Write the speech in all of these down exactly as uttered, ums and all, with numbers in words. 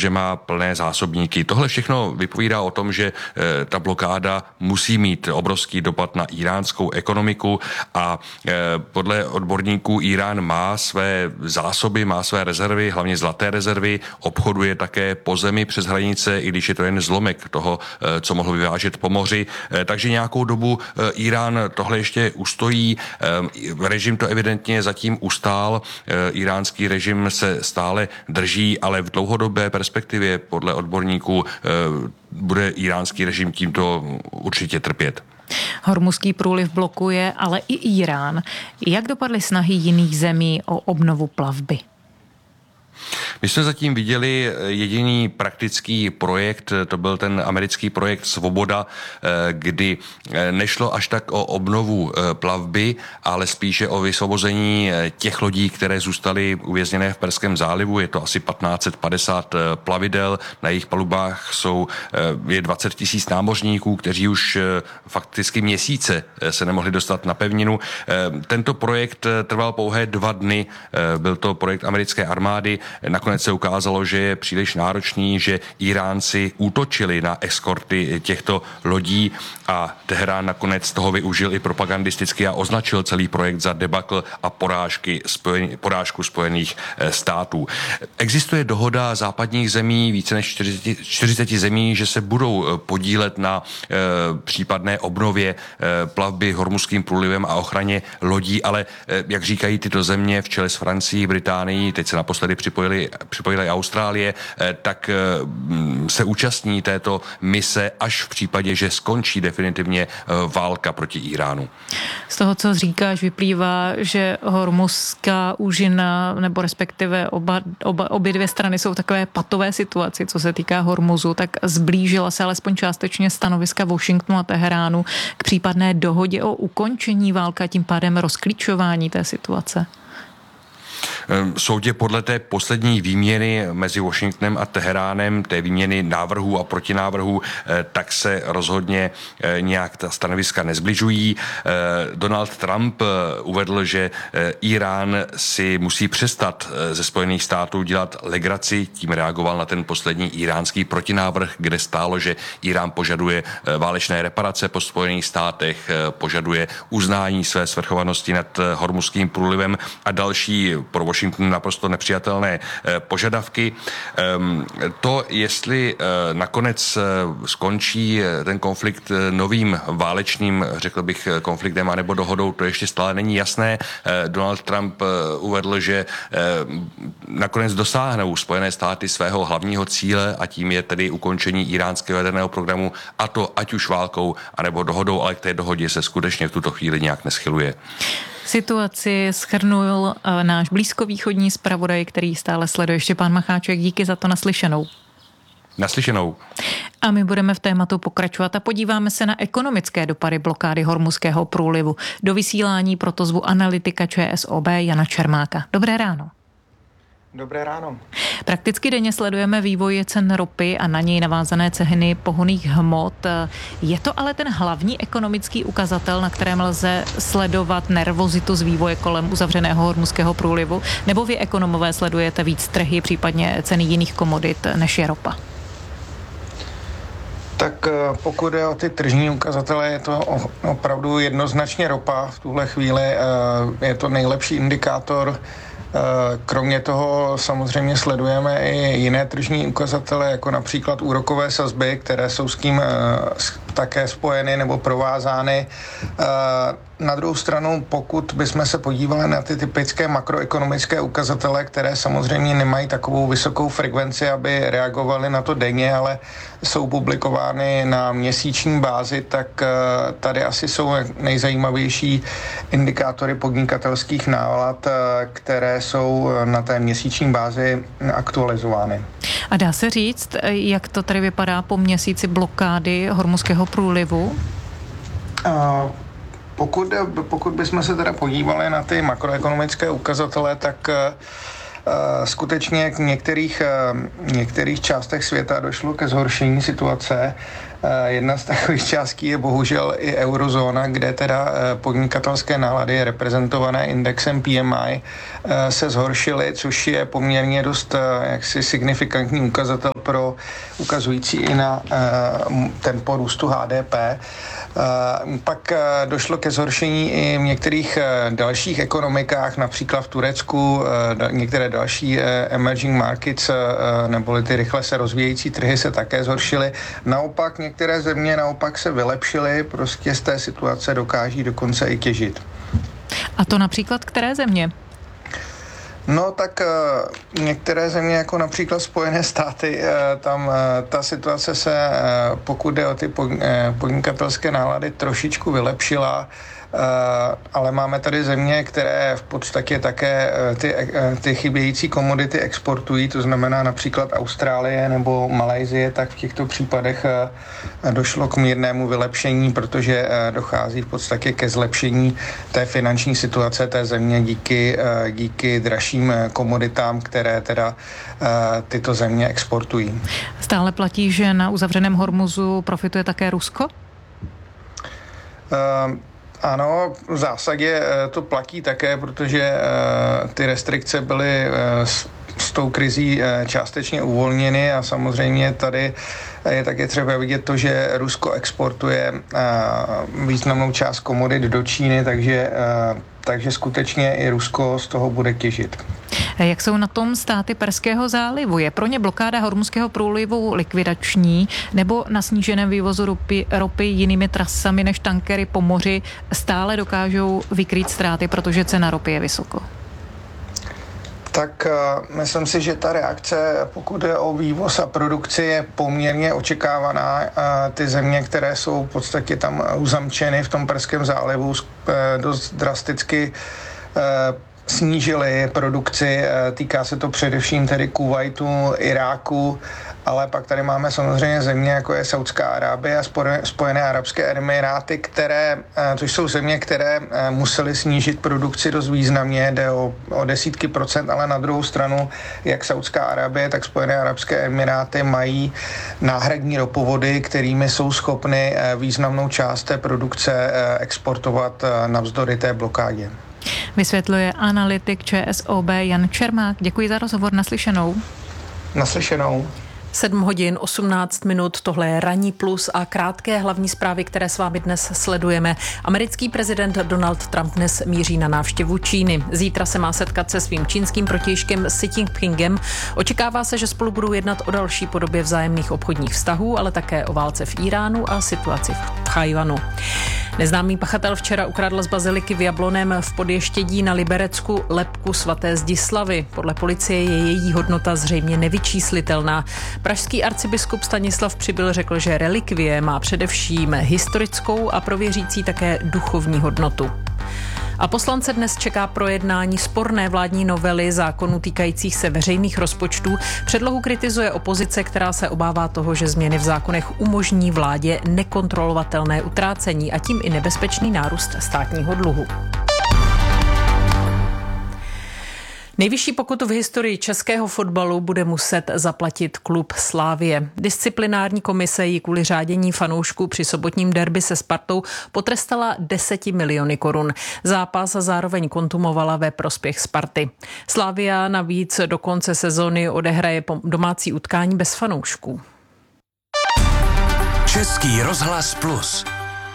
že má plné zásobníky. Tohle všechno vypovídá o tom, že ta blokáda musí mít obrovský dopad na iránskou ekonomiku a podle odborníků Irán má své zásoby, má své rezervy, hlavně zlaté rezervy, obchoduje také po zemi přes hranice, i když je to jen zlomek toho, co mohl vyvážet po moři. Takže nějakou dobu Irán tohle ještě ustojí. Režim to evidentně zatím ustál. Iránský režim se stále drží, ale v dlouhodobé perspektivě podle odborníků bude iránský režim tímto určitě trpět. Hormuzský průliv blokuje ale i Irán. Jak dopadly snahy jiných zemí o obnovu plavby? My jsme zatím viděli jediný praktický projekt, to byl ten americký projekt Svoboda, kdy nešlo až tak o obnovu plavby, ale spíše o vysvobození těch lodí, které zůstaly uvězněné v Perském zálivu. Je to asi patnáct set padesát plavidel, na jejich palubách jsou je dvacet tisíc námořníků, kteří už fakticky měsíce se nemohli dostat na pevninu. Tento projekt trval pouhé dva dny, byl to projekt americké armády. Nakonec se ukázalo, že je příliš náročný, že Iránci útočili na eskorty těchto lodí a Teherán nakonec toho využil i propagandisticky a označil celý projekt za debakl a porážky spojen, porážku Spojených států. Existuje dohoda západních zemí, více než čtyřicet zemí, že se budou podílet na e, případné obnově e, plavby Hormuzským průlivem a ochraně lodí, ale e, jak říkají tyto země v čele s Francií, Británií, teď se naposledy připojili připojila i Austrálie, tak se účastní této mise až v případě, že skončí definitivně válka proti Iránu. Z toho, co říkáš, vyplývá, že hormuzská úžina, nebo respektive oba, oba, obě dvě strany jsou v takové patové situaci, co se týká Hormuzu, tak zblížila se alespoň částečně stanoviska Washingtonu a Teheránu k případné dohodě o ukončení války a tím pádem rozklíčování té situace. Soudě podle té poslední výměny mezi Washingtonem a Teheránem, té výměny návrhů a protinávrhů, tak se rozhodně nějak ta stanoviska nezbližují. Donald Trump uvedl, že Irán si musí přestat ze Spojených států dělat legraci, tím reagoval na ten poslední iránský protinávrh, kde stálo, že Irán požaduje válečné reparace po Spojených státech, požaduje uznání své svrchovanosti nad Hormuzským průlivem a další pro Washington naprosto nepřijatelné požadavky. To, jestli nakonec skončí ten konflikt novým válečným, řekl bych, konfliktem anebo dohodou, to ještě stále není jasné. Donald Trump uvedl, že nakonec dosáhnou Spojené státy svého hlavního cíle a tím je tedy ukončení iránského jaderného programu, a to ať už válkou anebo dohodou, ale k té dohodě se skutečně v tuto chvíli nějak neschyluje. Situaci shrnul náš blízkovýchodní zpravodaj, který stále sleduje Štěpán Macháček. Díky za to, naslyšenou. Naslyšenou. A my budeme v tématu pokračovat a podíváme se na ekonomické dopady blokády Hormuzského průlivu. Do vysílání proto zvu analytika ČSOB Jana Čermáka. Dobré ráno. Dobré ráno. Prakticky denně sledujeme vývoj cen ropy a na něj navázané ceny pohonných hmot. Je to ale ten hlavní ekonomický ukazatel, na kterém lze sledovat nervozitu z vývoje kolem uzavřeného Hormuzského průlivu? Nebo vy, ekonomové, sledujete víc trhy, případně ceny jiných komodit, než je ropa? Tak pokud je o ty tržní ukazatele, je to opravdu jednoznačně ropa. V tuhle chvíli je to nejlepší indikátor. Kromě toho samozřejmě sledujeme i jiné tržní ukazatele, jako například úrokové sazby, které jsou s tím také spojeny nebo provázány. Na druhou stranu, pokud bychom se podívali na ty typické makroekonomické ukazatele, které samozřejmě nemají takovou vysokou frekvenci, aby reagovaly na to denně, ale jsou publikovány na měsíční bázi, tak tady asi jsou nejzajímavější indikátory podnikatelských nálad, které jsou na té měsíční bázi aktualizovány. A dá se říct, jak to tady vypadá po měsíci blokády Hormuzského průlivu? Uh, Pokud, pokud bychom se teda podívali na ty makroekonomické ukazatele, tak Skutečně k některých, některých částech světa došlo ke zhoršení situace. Jedna z takových částí je bohužel i eurozóna, kde teda podnikatelské nálady reprezentované indexem P M I se zhoršily, což je poměrně dost jaksi signifikantní ukazatel pro ukazující i na tempo růstu H D P. Pak došlo ke zhoršení i v některých dalších ekonomikách, například v Turecku, některé další emerging markets, neboli ty rychle se rozvíjející trhy se také zhoršily. Naopak některé země naopak se vylepšily, prostě z té situace dokáží dokonce i těžit. A to například které země? No tak uh, některé země, jako například Spojené státy, uh, tam uh, ta situace se, uh, pokud jde o ty pod, uh, podnikatelské nálady, trošičku vylepšila. Uh, ale máme tady země, které v podstatě také uh, ty, uh, ty chybějící komodity exportují, to znamená například Austrálie nebo Malajsie, tak v těchto případech uh, došlo k mírnému vylepšení, protože uh, dochází v podstatě ke zlepšení té finanční situace té země díky, uh, díky dražším komoditám, které teda uh, tyto země exportují. Stále platí, že na uzavřeném Hormuzu profituje také Rusko? Uh, Ano, v zásadě to platí také, protože ty restrikce byly s, s tou krizí částečně uvolněny a samozřejmě tady je také třeba vidět to, že Rusko exportuje významnou část komodit do Číny, takže, takže skutečně i Rusko z toho bude těžit. Jak jsou na tom státy Perského zálivu? Je pro ně blokáda Hormuzského průlivu likvidační, nebo na sníženém vývozu ropy, ropy jinými trasami než tankery po moři stále dokážou vykrýt ztráty, protože cena ropy je vysoko? Tak uh, myslím si, že ta reakce, pokud je o vývoz a produkci, je poměrně očekávaná. Uh, ty země, které jsou v podstatě tam uzamčeny v tom Perském zálivu, uh, dost drasticky uh, snížili produkci, týká se to především tedy Kuvajtu, Iráku, ale pak tady máme samozřejmě země, jako je Saudská Arábie a Spojené arabské emiráty, které, což jsou země, které musely snížit produkci dost významně, jde o, o desítky procent, ale na druhou stranu, jak Saudská Arábie, tak Spojené arabské emiráty mají náhradní ropovody, kterými jsou schopny významnou část té produkce exportovat navzdory té blokádě. Vysvětluje analytik Č S O B Jan Čermák. Děkuji za rozhovor, naslyšenou. Naslyšenou. sedm hodin osmnáct minut, tohle je Ranní plus a krátké hlavní zprávy, které s vámi dnes sledujeme. Americký prezident Donald Trump dnes míří na návštěvu Číny. Zítra se má setkat se svým čínským protějškem Xi Jinpingem. Očekává se, že spolu budou jednat o další podobě vzájemných obchodních vztahů, ale také o válce v Iránu a situaci v Tchaj-wanu. Neznámý pachatel včera ukradl z baziliky v Jabloném v Podještědí na Liberecku lebku svaté Zdislavy. Podle policie je její hodnota zřejmě nevyčíslitelná. Pražský arcibiskup Stanislav Přibyl řekl, že relikvie má především historickou a pro věřící také duchovní hodnotu. A poslance dnes čeká projednání sporné vládní novely zákonů týkajících se veřejných rozpočtů. Předlohu kritizuje opozice, která se obává toho, že změny v zákonech umožní vládě nekontrolovatelné utrácení a tím i nebezpečný nárůst státního dluhu. Nejvyšší pokutu v historii českého fotbalu bude muset zaplatit klub Slavie. Disciplinární komise ji kvůli řádění fanoušků při sobotním derby se Spartou potrestala deseti miliony korun. Zápas zároveň kontumovala ve prospěch Sparty. Slavia navíc do konce sezóny odehraje domácí utkání bez fanoušků. Český rozhlas plus.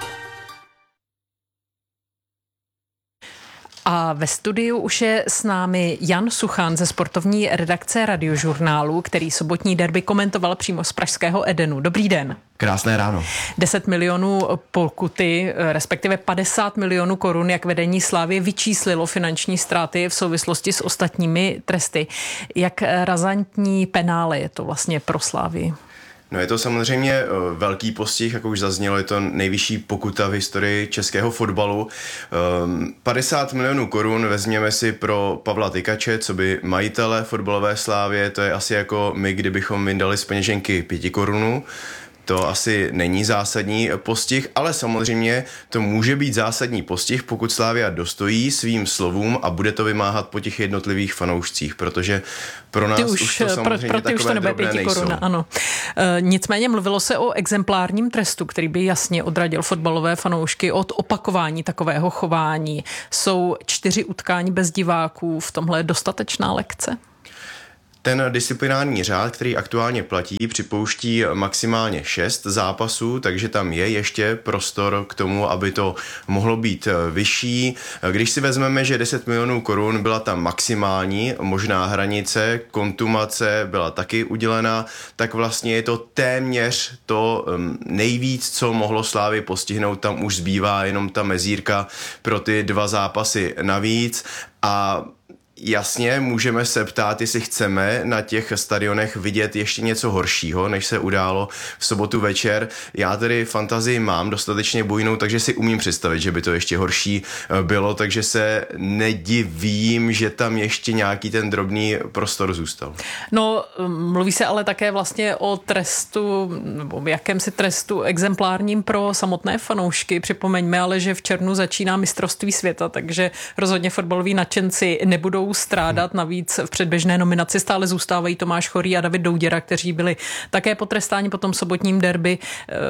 A ve studiu už je s námi Jan Suchan ze sportovní redakce Radiožurnálu, který sobotní derby komentoval přímo z pražského Edenu. Dobrý den. Krásné ráno. deset milionů pokuty, respektive padesát milionů korun, jak vedení Slavie vyčíslilo finanční ztráty v souvislosti s ostatními tresty. Jak razantní penále je to vlastně pro Slavii? No je to samozřejmě velký postih, jak už zaznělo, je to nejvyšší pokuta v historii českého fotbalu. padesát milionů korun vezměme si pro Pavla Tykače, co by majitele fotbalové Slavie, to je asi jako my, kdybychom vyndali z peněženky pěti korunů. to asi není zásadní postih, ale samozřejmě to může být zásadní postih, pokud Slavia dostojí svým slovům a bude to vymáhat po těch jednotlivých fanoušcích, protože pro nás už, už to samozřejmě pro, pro takové už to drobné nejsou. Koruna, ano. E, nicméně mluvilo se o exemplárním trestu, který by jasně odradil fotbalové fanoušky od opakování takového chování. Jsou čtyři utkání bez diváků v tomhle dostatečná lekce? Ten disciplinární řád, který aktuálně platí, připouští maximálně šest zápasů, takže tam je ještě prostor k tomu, aby to mohlo být vyšší. Když si vezmeme, že deset milionů korun byla ta maximální možná hranice, kontumace byla taky udělena, tak vlastně je to téměř to nejvíc, co mohlo Slávy postihnout. Tam už zbývá jenom ta mezírka pro ty dva zápasy navíc a jasně, můžeme se ptát, jestli chceme na těch stadionech vidět ještě něco horšího, než se událo v sobotu večer. Já tedy fantazii mám dostatečně bujnou, takže si umím představit, že by to ještě horší bylo, takže se nedivím, že tam ještě nějaký ten drobný prostor zůstal. No, mluví se ale také vlastně o trestu, nebo jakémsi trestu exemplárním pro samotné fanoušky. Připomeňme ale, že v červnu začíná mistrovství světa, takže rozhodně fotbaloví nadšenci nebudou strádat. Navíc v předběžné nominaci stále zůstávají Tomáš Chorý a David Douděra, kteří byli také potrestáni po tom sobotním derby.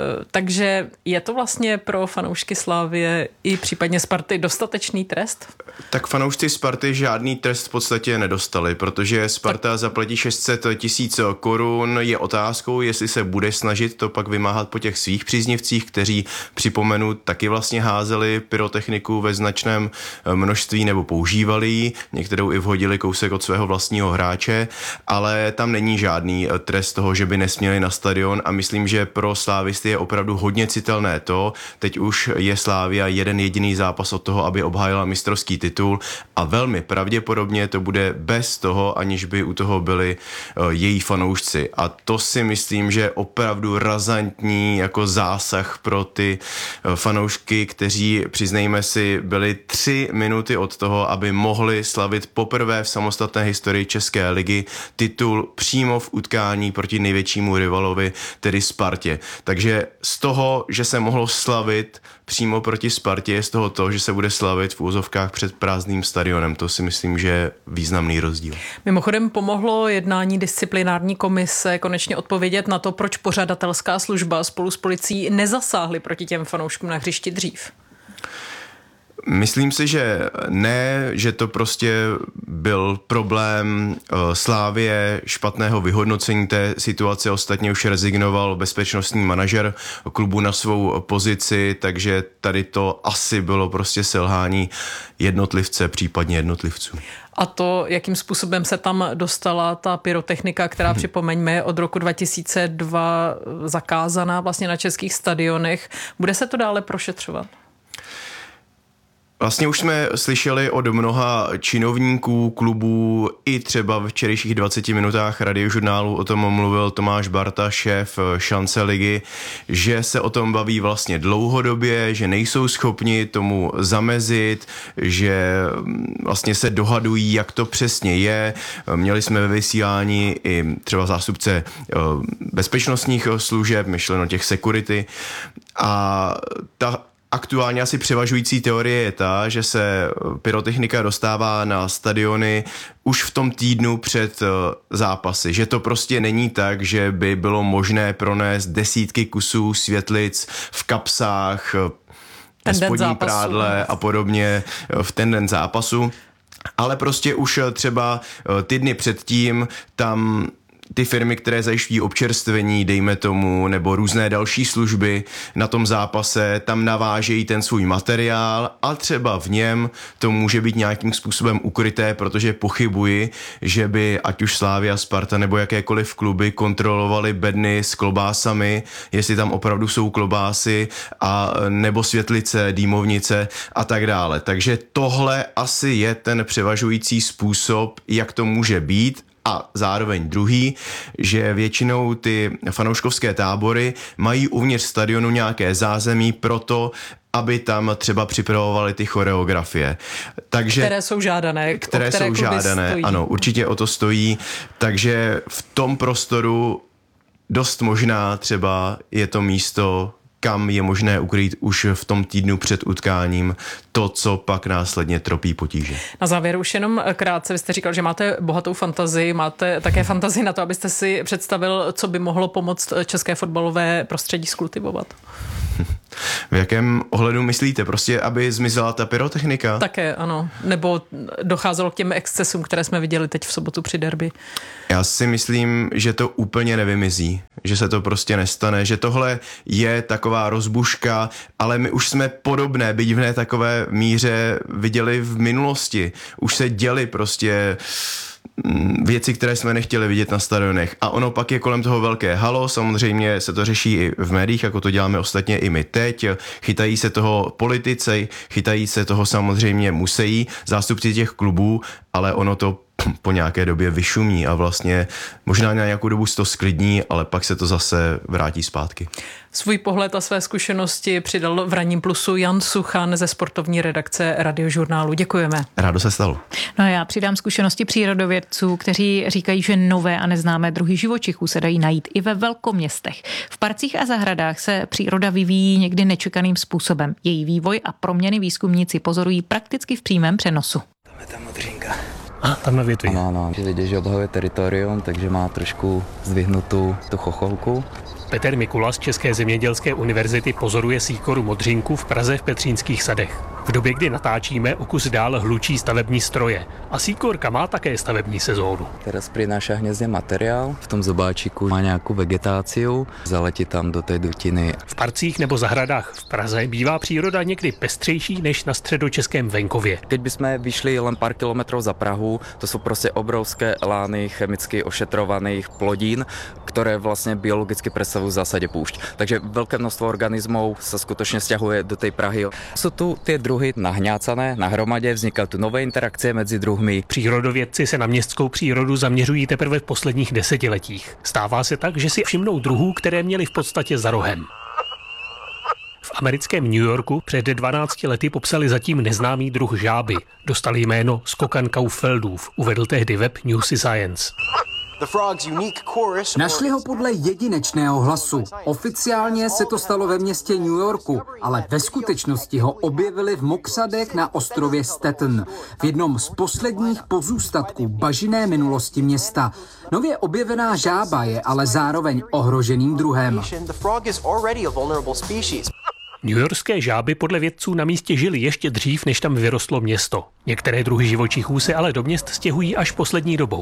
Takže je to vlastně pro fanoušky Slavie i případně Sparty dostatečný trest? Tak fanoušci Sparty žádný trest v podstatě nedostali, protože Sparta zaplatí šest set tisíc korun. Je otázkou, jestli se bude snažit to pak vymáhat po těch svých příznivcích, kteří, připomenu, taky vlastně házeli pyrotechniku ve značném množství nebo používali ji. Některou i vhodili kousek od svého vlastního hráče, ale tam není žádný trest toho, že by nesměli na stadion a myslím, že pro slávisty je opravdu hodně citelné to, teď už je Slavia jeden jediný zápas od toho, aby obhájila mistrovský titul a velmi pravděpodobně to bude bez toho, aniž by u toho byli její fanoušci a to si myslím, že je opravdu razantní jako zásah pro ty fanoušky, kteří, přiznejme si, byli tři minuty od toho, aby mohli slavit poprvé v samostatné historii České ligy titul přímo v utkání proti největšímu rivalovi, tedy Spartě. Takže z toho, že se mohlo slavit přímo proti Spartě, je z toho to, že se bude slavit v úzovkách před prázdným stadionem. To si myslím, že je významný rozdíl. Mimochodem pomohlo jednání disciplinární komise konečně odpovědět na to, proč pořadatelská služba spolu s policií nezasáhly proti těm fanouškům na hřišti dřív. Myslím si, že ne, že to prostě byl problém uh, Slávie, špatného vyhodnocení té situace. Ostatně už rezignoval bezpečnostní manažer klubu na svou pozici, takže tady to asi bylo prostě selhání jednotlivce, případně jednotlivců. A to, jakým způsobem se tam dostala ta pyrotechnika, která, hmm. připomeňme, od roku dva tisíce dva zakázaná vlastně na českých stadionech. Bude se to dále prošetřovat? Vlastně už jsme slyšeli od mnoha činovníků klubů i třeba v včerejších dvaceti minutách radiožurnálu o tom mluvil Tomáš Barta, šéf Šance ligy, že se o tom baví vlastně dlouhodobě, že nejsou schopni tomu zamezit, že vlastně se dohadují, jak to přesně je. Měli jsme ve vysílání i třeba zástupce bezpečnostních služeb, myšleno těch security a ta aktuálně asi převažující teorie je ta, že se pyrotechnika dostává na stadiony už v tom týdnu před zápasy. Že to prostě není tak, že by bylo možné pronést desítky kusů světlic v kapsách, ve spodní prádle a podobně v ten den zápasu. Ale prostě už třeba ty dny předtím tam ty firmy, které zajišťují občerstvení, dejme tomu, nebo různé další služby na tom zápase, tam navážejí ten svůj materiál a třeba v něm to může být nějakým způsobem ukryté, protože pochybuji, že by ať už Slavia, Sparta nebo jakékoliv kluby kontrolovali bedny s klobásami, jestli tam opravdu jsou klobásy a nebo světlice, dýmovnice a tak dále. Takže tohle asi je ten převažující způsob, jak to může být. A zároveň druhý, že většinou ty fanouškovské tábory mají uvnitř stadionu nějaké zázemí pro to, aby tam třeba připravovali ty choreografie. Takže, které jsou žádané. Které, které jsou žádané, stojí. Ano, určitě o to stojí. Takže v tom prostoru dost možná třeba je to místo, kam je možné ukrýt už v tom týdnu před utkáním to, co pak následně tropí potíže. Na závěr už jenom krátce, vy jste říkal, že máte bohatou fantazii, máte také fantazii na to, abyste si představil, co by mohlo pomoct české fotbalové prostředí skultivovat. V jakém ohledu myslíte? Prostě, aby zmizela ta pyrotechnika? Také, ano. Nebo docházelo k těm excesům, které jsme viděli teď v sobotu při derby. Já si myslím, že to úplně nevymizí. Že se to prostě nestane. Že tohle je taková rozbuška, ale my už jsme podobné, byť v ne takové míře viděli v minulosti. Už se děly prostě věci, které jsme nechtěli vidět na stadionech. A ono pak je kolem toho velké halo, samozřejmě se to řeší i v médiích, jako to děláme ostatně i my teď. Chytají se toho politici, chytají se toho samozřejmě musejí zástupci těch klubů, ale ono to po nějaké době vyšumí a vlastně možná na nějakou dobu se to sklidní, ale pak se to zase vrátí zpátky. Svůj pohled a své zkušenosti přidal v Ranním plusu Jan Suchan ze sportovní redakce Radiožurnálu. Děkujeme. Rádo se stalo. No a já přidám zkušenosti přírodovědců, kteří říkají, že nové a neznámé druhy živočichů se dají najít i ve velkoměstech. V parcích a zahradách se příroda vyvíjí někdy nečekaným způsobem. Její vývoj a proměny výzkumníci pozorují prakticky v přímém přenosu. Tam je ta modřínka. A tam na větvi. Ano, ano. Vidět, že odhaluje teritorium, takže má trošku zdvihnutou tu chocholku. Petr Mikula z České zemědělské univerzity pozoruje síkoru modřinku v Praze v Petřínských sadech. V době, kdy natáčíme, o kus dál hlučí stavební stroje. A síkorka má také stavební sezónu. Teraz prináša hniezdne materiál, v tom zobáčiku má nějakou vegetáciu, zaletí tam do té dutiny. V parcích nebo zahradách v Praze bývá příroda někdy pestřejší než na středočeském venkově. Keď by sme vyšli len pár kilometrov za Prahu, to sú proste obrovské lány chemicky ošetrovaných plodín, ktoré vlastne biologicky predstavujú v zásade púšť. Takže veľké množstvo organizmov sa skutočne sťahuje do tej Prahy. Sú tu tie druhy nahňácané na hromadě, vznikají tu nové interakce mezi druhy. Přírodovědci se na městskou přírodu zaměřují teprve v posledních desetiletích. Stává se tak, že si všimnou druhů, které měli v podstatě za rohem. V americkém New Yorku před dvanácti lety popsali zatím neznámý druh žáby. Dostali jméno skokan Kaufeldův, uvedl tehdy web New Science. Našli ho podle jedinečného hlasu. Oficiálně se to stalo ve městě New Yorku, ale ve skutečnosti ho objevili v mokřadech na ostrově Staten, v jednom z posledních pozůstatků bažinné minulosti města. Nově objevená žába je ale zároveň ohroženým druhem. Newyorské žáby podle vědců na místě žili ještě dřív, než tam vyrostlo město. Některé druhy živočichů se ale do měst stěhují až poslední dobou.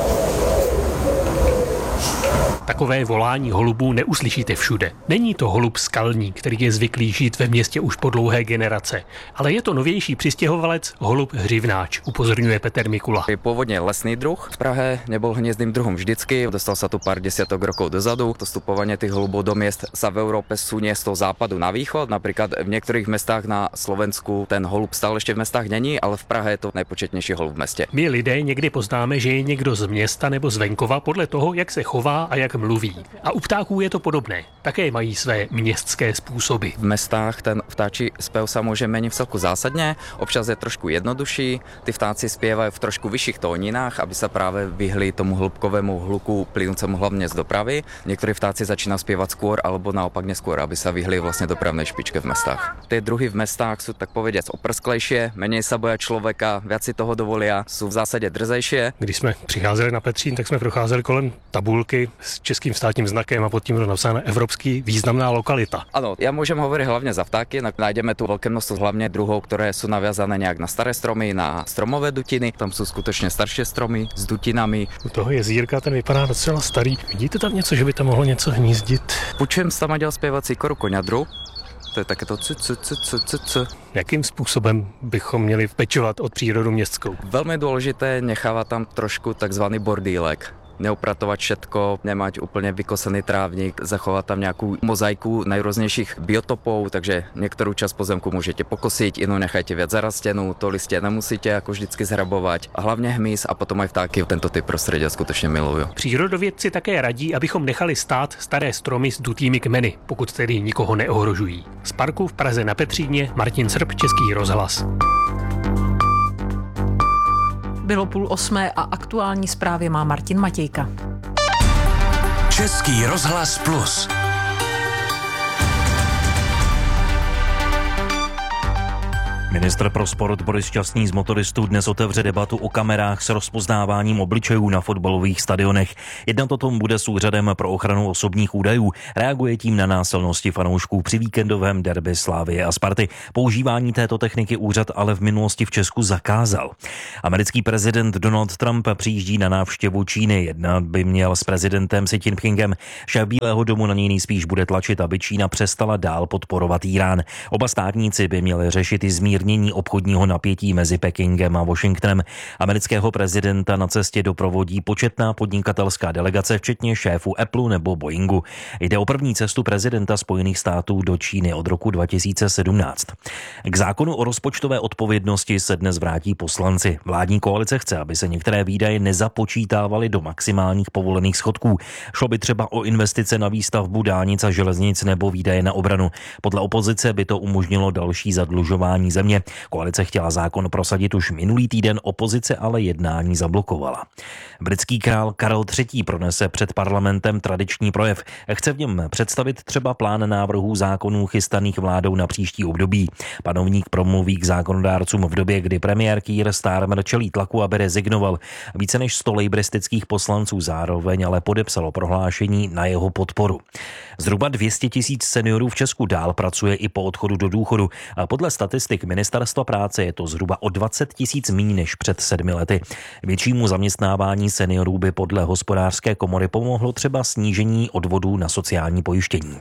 Takové volání holubů neuslyšíte všude. Není to holub skalní, který je zvyklý žít ve městě už po dlouhé generace, ale je to novější přistěhovalec holub hřivnáč, upozorňuje Petr Mikula. Je pôvodne lesný druh. V Prahe nebol hniezdnym druhom vždycky, dostal sa tu pár desiatok rokov dozadu. To vstupovanie tých holubov do miest sa v Európe sunie z toho západu na východ. Napríklad v niektorých mestách na Slovensku ten holub stále ešte v mestách není, ale v Prahe je to najpočetnejší holub v meste. My lidé někdy poznáme, že je někdo z města nebo z venkova podle toho, jak se chová a jak mluví. A u ptáků je to podobné. Také mají své městské způsoby. V mestách ten vtáčí spev sa môže meniť v celku zásadne. Občas je trošku jednodušší. Tí vtáci spievajú v trošku vyšších tóninách, aby sa práve vyhli tomu hĺbkovému hluku plynúcemu hlavne z dopravy. Niektorí vtáci začínajú spievať skôr alebo naopak neskôr, aby sa vyhli vlastne dopravnej špičke v mestách. Tie druhy v mestách sú tak povediac oprsklejšie, menej sa boja človeka, viac si toho dovolia, sú v zásade drzejšie. Když jsme přicházeli na Petřín, tak jsme procházeli kolem tabulky s českým státním znakem a pod tím bylo napsáno Evropský významná lokalita. Áno, ja môžem hovoriť hlavne za vtáky. Nájdeme tu veľké množstvo hlavne druhov, ktoré sú naviazané nejak na staré stromy, na stromové dutiny. Tam sú skutočne staršie stromy s dutinami. U toho jezírka ten vypadá docela starý. Vidíte tam něco, že by tam mohlo něco hnízdit? Počujem tam dělal zpěvat síkoru koňadru. To je takéto c, c, c, c, c, c. Jakým způsobem bychom měli pečovat od přírodu městskou? Velmi důležité nechávat tam trošku takzvaný bordílek. Neupratovat všetko, nemať úplne vykosený trávnik, zachovať tam nejakú mozaiku najrôznejších biotopov, takže niektorú časť pozemku môžete pokosiť, inú nechajte viac zarastenú, to listie nemusíte ako vždycky zhrabovať. A hlavne hmyz a potom aj vtáky tento typ prostredia skutečne milujú. Přírodovědci také radí, abychom nechali stát staré stromy s dutými kmeny, pokud tedy nikoho neohrožují. Z parku v Praze na Petříně Martin Srb, Český rozhlas. Bylo půl osmé a aktuální zprávy má Martin Matějka. Český rozhlas Plus. Ministr pro sport Boris Šťastný z motoristů dnes otevře debatu o kamerách s rozpoznáváním obličejů na fotbalových stadionech. Jednat o tom bude s Úřadem pro ochranu osobních údajů. Reaguje tím na násilnosti fanoušků při víkendovém derby Slavie a Sparty. Používání této techniky úřad ale v minulosti v Česku zakázal. Americký prezident Donald Trump přijíždí na návštěvu Číny. Jednat by měl s prezidentem Xi Jinpingem. Šéf Bílého domu na něj nejspíš bude tlačit, aby Čína přestala dál podporovat Írán. Oba státníci by měli řešit i zmírnění obchodního napětí mezi Pekingem a Washingtonem. Amerického prezidenta na cestě doprovodí početná podnikatelská delegace, včetně šéfů Apple nebo Boeingu. Jde o první cestu prezidenta Spojených států do Číny od roku dva tisíce sedmnáct. K zákonu o rozpočtové odpovědnosti se dnes vrátí poslanci. Vládní koalice chce, aby se některé výdaje nezapočítávaly do maximálních povolených schodků. Šlo by třeba o investice na výstavbu dálnic a železnic nebo výdaje na obranu. Podle opozice by to umožnilo další zadlužování země. Koalice chtěla zákon prosadit už minulý týden, opozice ale jednání zablokovala. Britský král Karel třetí. pronese před parlamentem tradiční projev. Chce v něm představit třeba plán návrhů zákonů chystaných vládou na příští období. Panovník promluví k zákonodárcům v době, kdy premiér Keir Starmer čelí tlaku, aby rezignoval. Více než sto lejbristických poslanců zároveň ale podepsalo prohlášení na jeho podporu. Zhruba dvě stě tisíc seniorů v Česku dál pracuje i po odchodu do důchodu. A podle statistik Ministerstva práce je to zhruba o dvacet tisíc míň než před sedmi lety. Většímu zaměstnávání seniorů by podle Hospodářské komory pomohlo třeba snížení odvodů na sociální pojištění.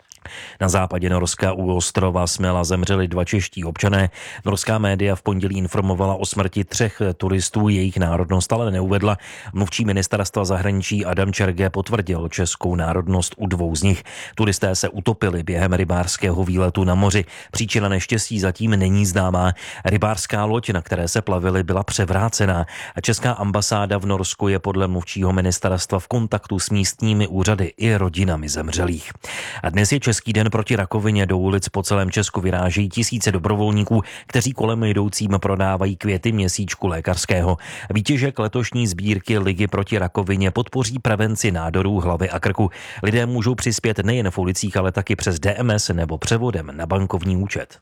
Na západě Norska u ostrova Smela zemřeli dva čeští občané. Norská média v pondělí informovala o smrti třech turistů, jejich národnost ale neuvedla. Mluvčí ministerstva zahraničí Adam Čerge potvrdil českou národnost u dvou z nich. Turisté se utopili během rybářského výletu na moři. Příčina neštěstí zatím není známá. Rybářská loď, na které se plavili, byla převrácená. Česká ambasáda v Norsku je podle mluvčího ministerstva v kontaktu s místními úřady i rodinami zemřelých. A dnes je Český den proti rakovině. Do ulic po celém Česku vyrážejí tisíce dobrovolníků, kteří kolem jdoucím prodávají květy měsíčku lékařského. Výtěžek letošní sbírky Ligy proti rakovině podpoří prevenci nádorů hlavy a krku. Lidé můžou přispět nejen v ulicích, ale taky přes D M S nebo převodem na bankovní účet.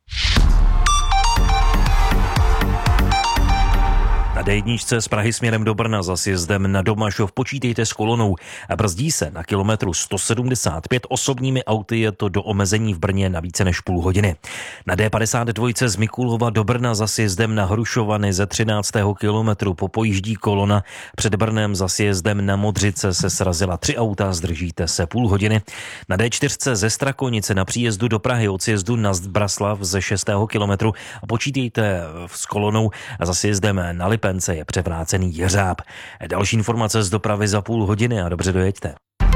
Na dé jedna z Prahy směrem do Brna za sjezdem na Domažov počítejte s kolonou a brzdí se na kilometru sto sedmdesát pět. Osobními auty je to do omezení v Brně na více než půl hodiny. Na dé padesát dva z Mikulova do Brna za sjezdem na Hrušovany ze třináctého kilometru popojíždí kolona. Před Brnem za sjezdem na Modřice se srazila tři auta, zdržíte se půl hodiny. Na dé čtyři ze Strakonice na příjezdu do Prahy od sjezdu na Zbraslav ze šestého kilometru počítejte s kolonou a za sjezdem na Lipence je převrácený jeřáb. Další informace z dopravy za půl hodiny a dobře dojeďte.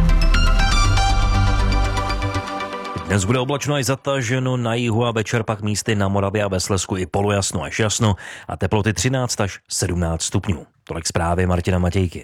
Dnes bude oblačno až zataženo na jihu a večer pak místy na Moravě a ve Slezsku i polojasno až jasno a teploty třináct až sedmnáct stupňů. Tolik zprávy Martina Matějky.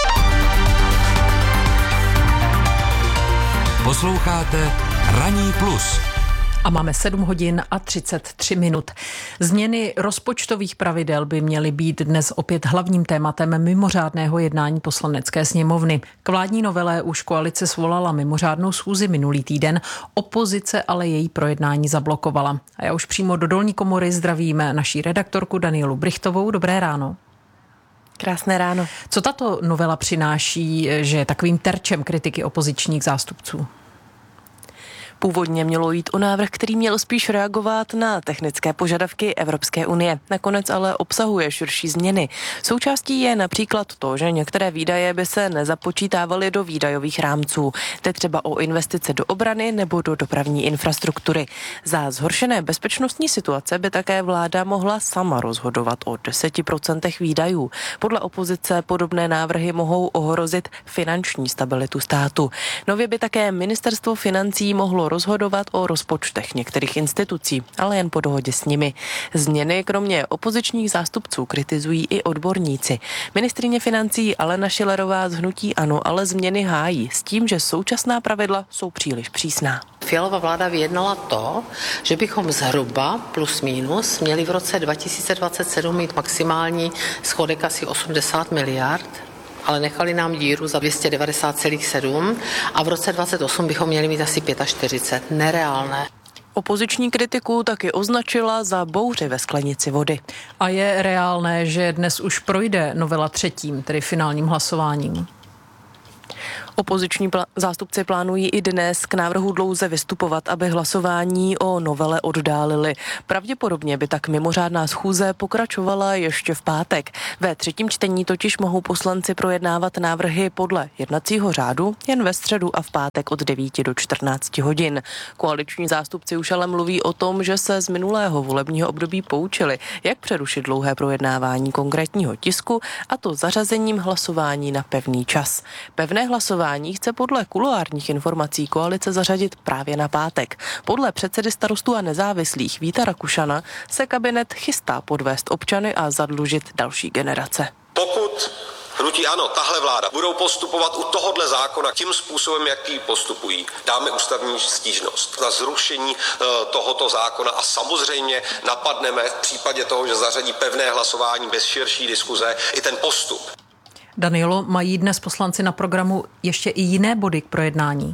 Posloucháte Ranní plus. A máme sedm hodin a třicet tři minut. Změny rozpočtových pravidel by měly být dnes opět hlavním tématem mimořádného jednání Poslanecké sněmovny. K vládní novele už koalice svolala mimořádnou schůzi minulý týden, opozice ale její projednání zablokovala. A já už přímo do dolní komory zdravím naší redaktorku Danielu Brichtovou. Dobré ráno. Krásné ráno. Co tato novela přináší, že je takovým terčem kritiky opozičních zástupců? Původně mělo jít o návrh, který měl spíš reagovat na technické požadavky Evropské unie. Nakonec ale obsahuje širší změny. Součástí je například to, že některé výdaje by se nezapočítávaly do výdajových rámců. Jde třeba o investice do obrany nebo do dopravní infrastruktury. Za zhoršené bezpečnostní situace by také vláda mohla sama rozhodovat o deseti procentech výdajů. Podle opozice podobné návrhy mohou ohrozit finanční stabilitu státu. Nově by také ministerstvo financí mohlo rozhodovat o rozpočtech některých institucí, ale jen po dohodě s nimi. Změny kromě opozičních zástupců kritizují i odborníci. Ministryně financí Alena Schillerová z hnutí ANO ale změny hájí s tím, že současná pravidla jsou příliš přísná. Fialova vláda vyjednala to, že bychom zhruba plus minus měli v roce dva tisíce dvacet sedm mít maximální schodek asi osmdesát miliard. ale nechali nám díru za dvě stě devadesát celá sedm a v roce dvacet osm bychom měli mít asi čtyřicet pět. Nereálné. Opoziční kritiku taky označila za bouři ve sklenici vody. A je reálné, že dnes už projde novela třetím, tedy finálním hlasováním? Opoziční pl- zástupci plánují i dnes k návrhu dlouze vystupovat, aby hlasování o novele oddálili. Pravděpodobně by tak mimořádná schůze pokračovala ještě v pátek. Ve třetím čtení totiž mohou poslanci projednávat návrhy podle jednacího řádu jen ve středu a v pátek od devíti do čtrnácti hodin. Koaliční zástupci už ale mluví o tom, že se z minulého volebního období poučili, jak přerušit dlouhé projednávání konkrétního tisku, a to zařazením hlasování na pevný čas. Pevné hlasování chce podle kuloárních informací koalice zařadit právě na pátek. Podle předsedy Starostů a nezávislých Víta Rakušana se kabinet chystá podvést občany a zadlužit další generace. Pokud hnutí ANO, tahle vláda, budou postupovat u tohohle zákona tím způsobem, jaký postupují, dáme ústavní stížnost na zrušení e, tohoto zákona a samozřejmě napadneme v případě toho, že zařadí pevné hlasování bez širší diskuze i ten postup. Danielo, mají dnes poslanci na programu ještě i jiné body k projednání?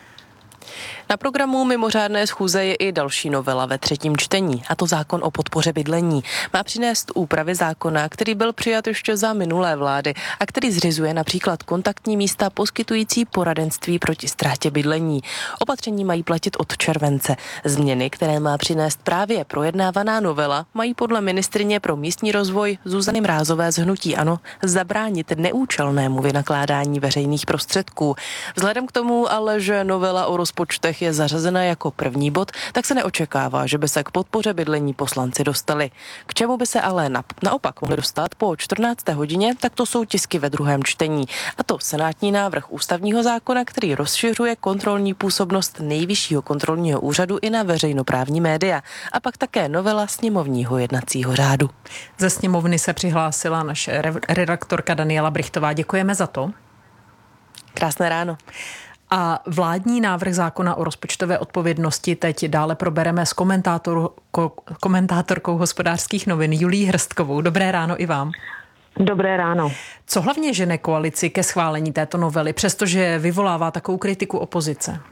Na programu mimořádné schůze je i další novela ve třetím čtení, a to zákon o podpoře bydlení. Má přinést úpravy zákona, který byl přijat ještě za minulé vlády a který zřizuje například kontaktní místa poskytující poradenství proti ztrátě bydlení. Opatření mají platit od července. Změny, které má přinést právě projednávaná novela, mají podle ministryně pro místní rozvoj Zuzany Mrázové z hnutí ANO zabránit neúčelnému vynakládání veřejných prostředků. Vzhledem k tomu ale, že novela o rozpočtech je zařazena jako první bod, tak se neočekává, že by se k podpoře bydlení poslanci dostali. K čemu by se ale na, naopak mohli dostat po čtrnácté hodině, tak to jsou tisky ve druhém čtení. A to senátní návrh ústavního zákona, který rozšiřuje kontrolní působnost Nejvyššího kontrolního úřadu i na veřejnoprávní média. A pak také novela sněmovního jednacího řádu. Ze sněmovny se přihlásila naše redaktorka Daniela Brichtová. Děkujeme za to. Krásné ráno. A vládní návrh zákona o rozpočtové odpovědnosti teď dále probereme s komentátor, ko, komentátorkou Hospodářských novin Julií Hrstkovou. Dobré ráno i vám. Dobré ráno. Co hlavně žene koalici ke schválení této novely, přestože vyvolává takovou kritiku opozice?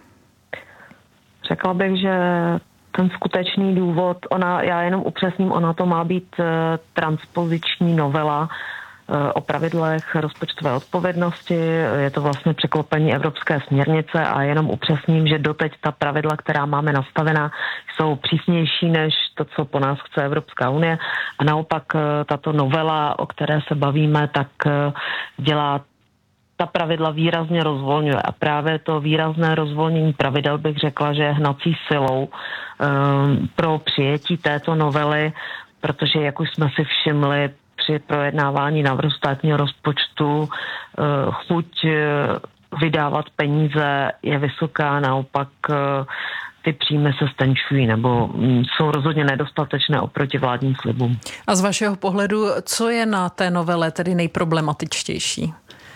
Řekla bych, že ten skutečný důvod, ona, já jenom upřesním, ona to má být uh, transpoziční novela o pravidlech rozpočtové odpovědnosti. Je to vlastně překlopení evropské směrnice a jenom upřesním, že doteď ta pravidla, která máme nastavená, jsou přísnější než to, co po nás chce Evropská unie. A naopak tato novela, o které se bavíme, tak dělá ta pravidla výrazně rozvolňuje. A právě to výrazné rozvolnění pravidel bych řekla, že je hnací silou um, pro přijetí této novely, protože, jak už jsme si všimli, při projednávání návrhu státního rozpočtu chuť vydávat peníze je vysoká, naopak ty příjmy se stenčují nebo jsou rozhodně nedostatečné oproti vládním slibům. A z vašeho pohledu, co je na té novele tedy nejproblematičtější?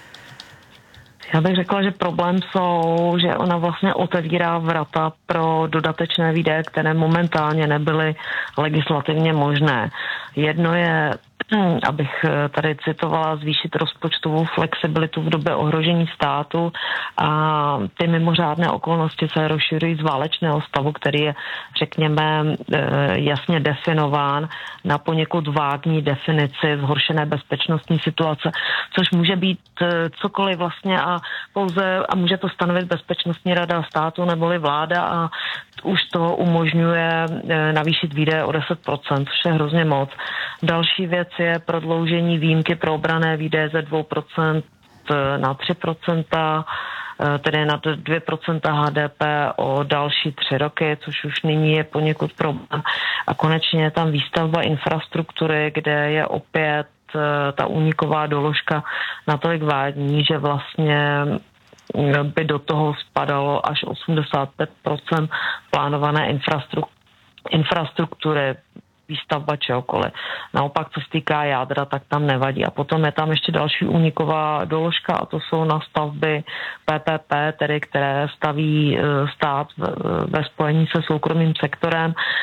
Já bych řekla, že problém jsou, že ona vlastně otevírá vrata pro dodatečné výdaje, které momentálně nebyly legislativně možné. Jedno je, abych tady citovala, zvýšit rozpočtovou flexibilitu v době ohrožení státu, a ty mimořádné okolnosti se rozšiřují z válečného stavu, který je, řekněme, jasně definován na poněkud vágní definici zhoršené bezpečnostní situace, což může být cokoliv vlastně a pouze a může to stanovit Bezpečnostní rada státu neboli vláda a už to umožňuje navýšit výdaje o deset procent, což je hrozně moc. Další věc je prodloužení výjimky pro obranné výdaje ze dvě procenta na tři procenta, tedy na dvě procenta H D P o další tři roky, což už nyní je poněkud problém. A konečně je tam výstavba infrastruktury, kde je opět ta úniková doložka natolik vágní, že vlastně by do toho spadalo až osmdesát pět procent plánované infrastruktury, výstavba čehokoliv. Naopak, co se týká jádra, tak tam nevadí. A potom je tam ještě další úniková doložka a to jsou na stavby P P P, tedy které staví stát ve spojení se soukromým sektorem.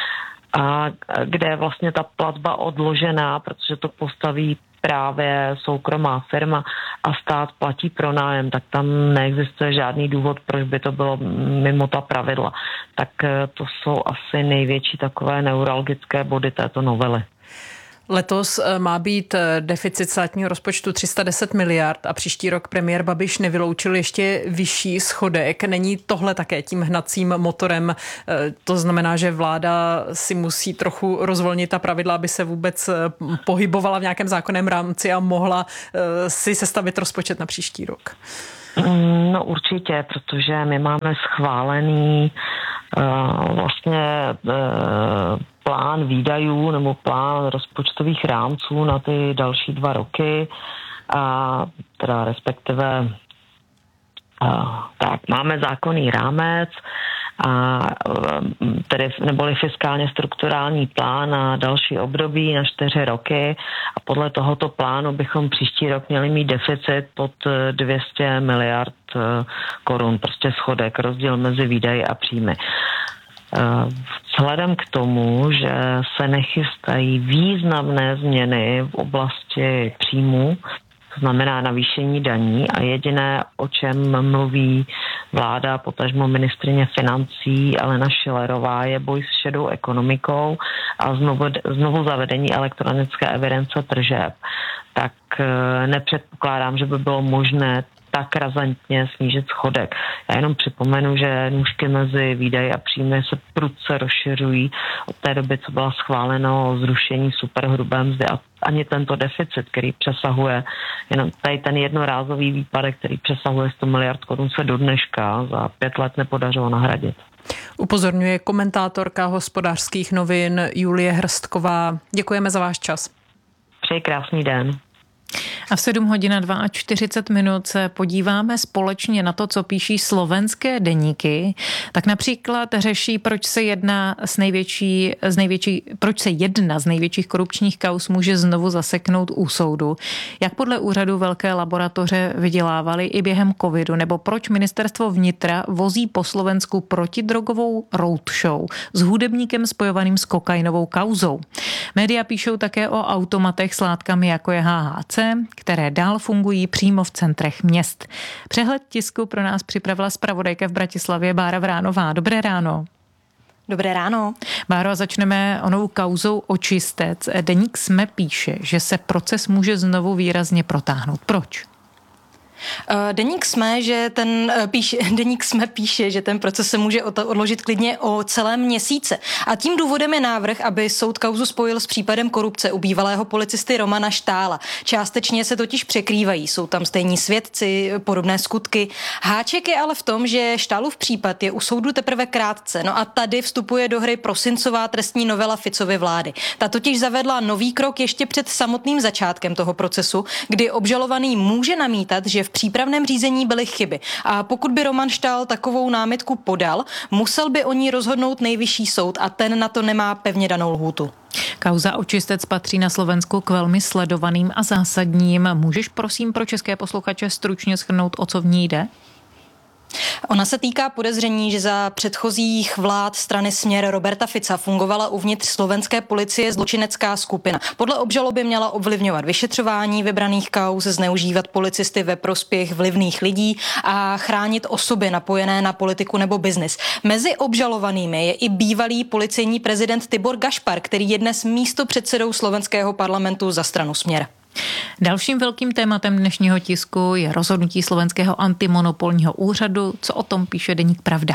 a kde je vlastně ta platba odložená, protože to postaví právě soukromá firma a stát platí pronájem, tak tam neexistuje žádný důvod, proč by to bylo mimo ta pravidla. Tak to jsou asi největší takové neuralgické body této novely. Letos má být deficit státního rozpočtu tři sta deset miliard a příští rok premiér Babiš nevyloučil ještě vyšší schodek. Není tohle také tím hnacím motorem? To znamená, že vláda si musí trochu rozvolnit ta pravidla, aby se vůbec pohybovala v nějakém zákonném rámci a mohla si sestavit rozpočet na příští rok. No určitě, protože my máme schválený uh, vlastně uh, plán výdajů nebo plán rozpočtových rámců na ty další dva roky a teda respektive uh, tak máme zákonný rámec a tedy neboli fiskálně strukturální plán na další období na čtyři roky a podle tohoto plánu bychom příští rok měli mít deficit pod dvě stě miliard korun, prostě schodek, rozdíl mezi výdaji a příjmy. Vzhledem k tomu, že se nechystají významné změny v oblasti příjmů, to znamená navýšení daní a jediné, o čem mluví vláda, potažmo ministryně financí Alena Schillerová, je boj s šedou ekonomikou a znovu, znovu zavedení elektronické evidence tržeb, tak nepředpokládám, že by bylo možné tak razantně snížit schodek. Já jenom připomenu, že nůžky mezi výdaji a příjmy se prudce rozšiřují od té doby, co bylo schváleno zrušení superhrubé mzdy a ani tento deficit, který přesahuje, jenom tady ten jednorázový výpadek, který přesahuje sto miliard korun, se do dneška za pět let nepodařilo nahradit. Upozorňuje komentátorka Hospodářských novin Julie Hrstková. Děkujeme za váš čas. Přeji krásný den. A v sedm hodin a čtyřicet dva minut se podíváme společně na to, co píší slovenské deníky. Tak například řeší, proč se jedna z největší, z největší, proč se jedna z největších korupčních kauz může znovu zaseknout u soudu. Jak podle úřadu velké laboratoře vydělávali i během covidu, nebo proč ministerstvo vnitra vozí po Slovensku protidrogovou roadshow s hudebníkem spojovaným s kokainovou kauzou. Média píšou také o automatech s látkami, jako je há há cé, které dál fungují přímo v centrech měst. Přehled tisku pro nás připravila zpravodajka v Bratislavě Bára Vránová. Dobré ráno. Dobré ráno. Báro, a začneme onou kauzou Očistec. Deník SME píše, že se proces může znovu výrazně protáhnout. Proč? Deník SME, že ten píše, Deník SME píše, že ten proces se může odložit klidně o celé měsíce. A tím důvodem je návrh, aby soud kauzu spojil s případem korupce u bývalého policisty Romana Štála. Částečně se totiž překrývají, jsou tam stejní svědci, podobné skutky. Háček je ale v tom, že Štálův případ je u soudu teprve krátce. No a tady vstupuje do hry prosincová trestní novela Ficovy vlády. Ta totiž zavedla nový krok ještě před samotným začátkem toho procesu, kdy obžalovaný může namítat, že v přípravném řízení byly chyby. A pokud by Roman Štál takovou námitku podal, musel by o ní rozhodnout nejvyšší soud a ten na to nemá pevně danou lhůtu. Kauza Očistec patří na Slovensku k velmi sledovaným a zásadním. Můžeš prosím pro české posluchače stručně shrnout, o co v ní jde? Ona se týká podezření, že za předchozích vlád strany Směr Roberta Fica fungovala uvnitř slovenské policie zločinecká skupina. Podle obžaloby měla ovlivňovat vyšetřování vybraných kauz, zneužívat policisty ve prospěch vlivných lidí a chránit osoby napojené na politiku nebo biznis. Mezi obžalovanými je i bývalý policejní prezident Tibor Gašpar, který je dnes místopředsedou slovenského parlamentu za stranu Směr. Dalším velkým tématem dnešního tisku je rozhodnutí slovenského antimonopolního úřadu. Co o tom píše deník Pravda?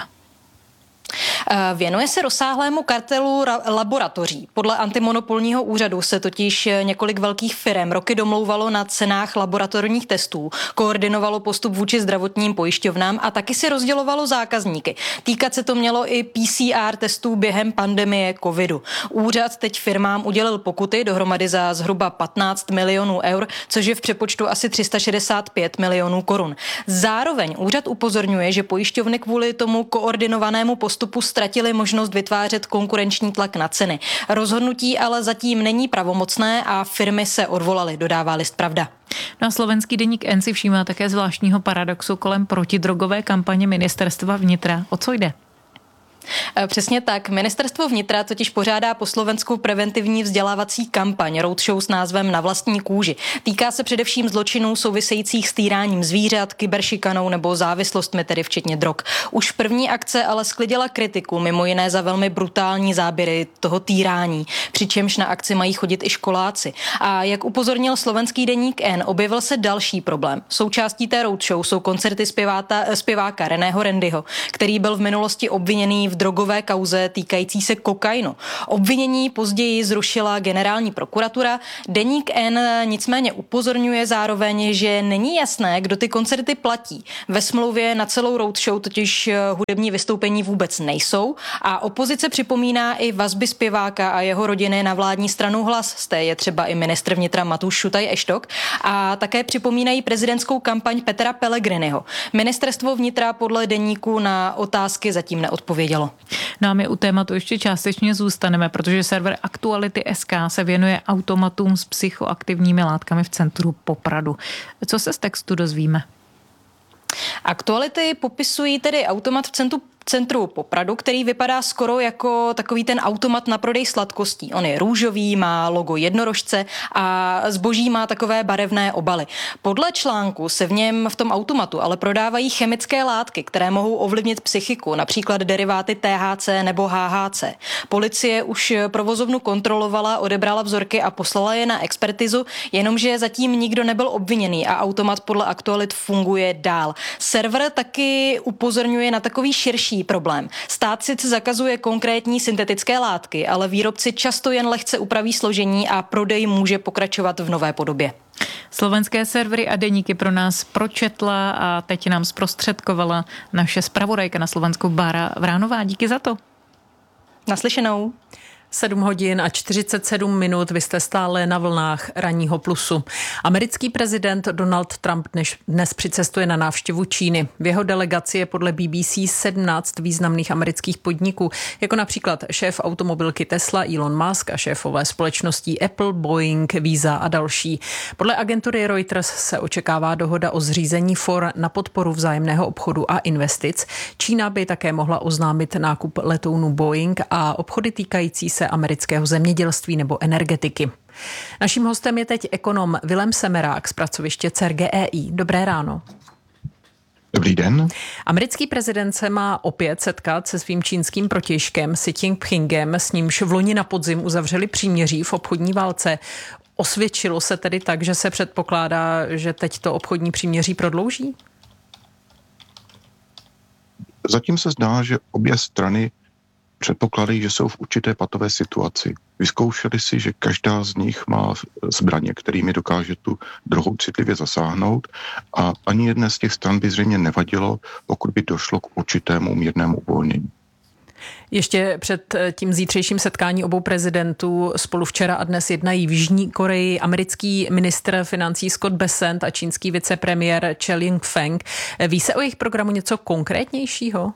Věnuje se rozsáhlému kartelu laboratoří. Podle antimonopolního úřadu se totiž několik velkých firem roky domlouvalo na cenách laboratorních testů, koordinovalo postup vůči zdravotním pojišťovnám a taky si rozdělovalo zákazníky. Týkat se to mělo i P C R testů během pandemie covidu. Úřad teď firmám udělil pokuty dohromady za zhruba patnáct milionů eur, což je v přepočtu asi tři sta šedesát pět milionů korun. Zároveň úřad upozorňuje, že pojišťovny kvůli tomu koordinovanému postupu ztratili možnost vytvářet konkurenční tlak na ceny. Rozhodnutí ale zatím není pravomocné a firmy se odvolaly, dodává list Pravda. No a slovenský deník N si všímá také zvláštního paradoxu kolem protidrogové kampaně ministerstva vnitra. O co jde? Přesně tak. Ministerstvo vnitra totiž pořádá po Slovensku preventivní vzdělávací kampaň roadshow s názvem Na vlastní kůži. Týká se především zločinů souvisejících s týráním zvířat, kyberšikanou nebo závislostmi, tedy včetně drog. Už první akce ale sklidila kritiku, mimo jiné za velmi brutální záběry toho týrání, přičemž na akci mají chodit i školáci. A jak upozornil slovenský deník N, objevil se další problém. Součástí té roadshow jsou koncerty zpěváta, zpěváka Reného Randyho, který byl v minulosti obviněný v drogové kauze týkající se kokainu. Obvinění později zrušila generální prokuratura. Deník N nicméně upozorňuje zároveň, že není jasné, kdo ty koncerty platí. Ve smlouvě na celou roadshow totiž hudební vystoupení vůbec nejsou a opozice připomíná i vazby zpěváka a jeho rodiny na vládní stranu Hlas. Z té je třeba i ministr vnitra Matúš Šutaj Eštok a také připomínají prezidentskou kampaň Petra Pellegriniho. Ministerstvo vnitra podle deníku na otázky zatím neodpovědělo. No a my u tématu ještě částečně zůstaneme, protože server Aktuality tečka es ká se věnuje automatům s psychoaktivními látkami v centru Popradu. Co se z textu dozvíme? Aktuality popisují tedy automat v centru centru Popradu, který vypadá skoro jako takový ten automat na prodej sladkostí. On je růžový, má logo jednorožce a zboží má takové barevné obaly. Podle článku se v něm v tom automatu ale prodávají chemické látky, které mohou ovlivnit psychiku, například deriváty T H C nebo H H C. Policie už provozovnu kontrolovala, odebrala vzorky a poslala je na expertizu, jenomže zatím nikdo nebyl obviněný a automat podle Aktualit funguje dál. Server taky upozorňuje na takový širší problém. Stát sice zakazuje konkrétní syntetické látky, ale výrobci často jen lehce upraví složení a prodej může pokračovat v nové podobě. Slovenské servery a deníky pro nás pročetla a teď nám zprostředkovala naše zpravodajka na Slovensku Bára Vránová. Díky za to. Naslyšenou. sedm hodin a čtyřicet sedm minut, vy jste stále na vlnách Ranního plusu. Americký prezident Donald Trump dnes, dnes přicestuje na návštěvu Číny. V jeho delegaci je podle B B C sedmnáct významných amerických podniků, jako například šéf automobilky Tesla Elon Musk a šéfové společností Apple, Boeing, Visa a další. Podle agentury Reuters se očekává dohoda o zřízení for na podporu vzájemného obchodu a investic. Čína by také mohla oznámit nákup letounů Boeing a obchody týkající se amerického zemědělství nebo energetiky. Naším hostem je teď ekonom Vilém Semerák z pracoviště C E R G E I. Dobré ráno. Dobrý den. Americký prezident se má opět setkat se svým čínským protějškem Xi Jinpingem, s nímž v loni na podzim uzavřeli příměří v obchodní válce. Osvědčilo se tedy tak, že se předpokládá, že teď to obchodní příměří prodlouží? Zatím se zdá, že obě strany předpokládají, že jsou v určité patové situaci. Vyzkoušeli si, že každá z nich má zbraně, kterými dokáže tu druhou citlivě zasáhnout a ani jedné z těch stran by zřejmě nevadilo, pokud by došlo k určitému mírnému uvolnění. Ještě před tím zítřejším setkání obou prezidentů spolu včera a dnes jednají v Jižní Koreji americký ministr financí Scott Bessent a čínský vicepremiér Che Ying-feng. Ví se o jejich programu něco konkrétnějšího?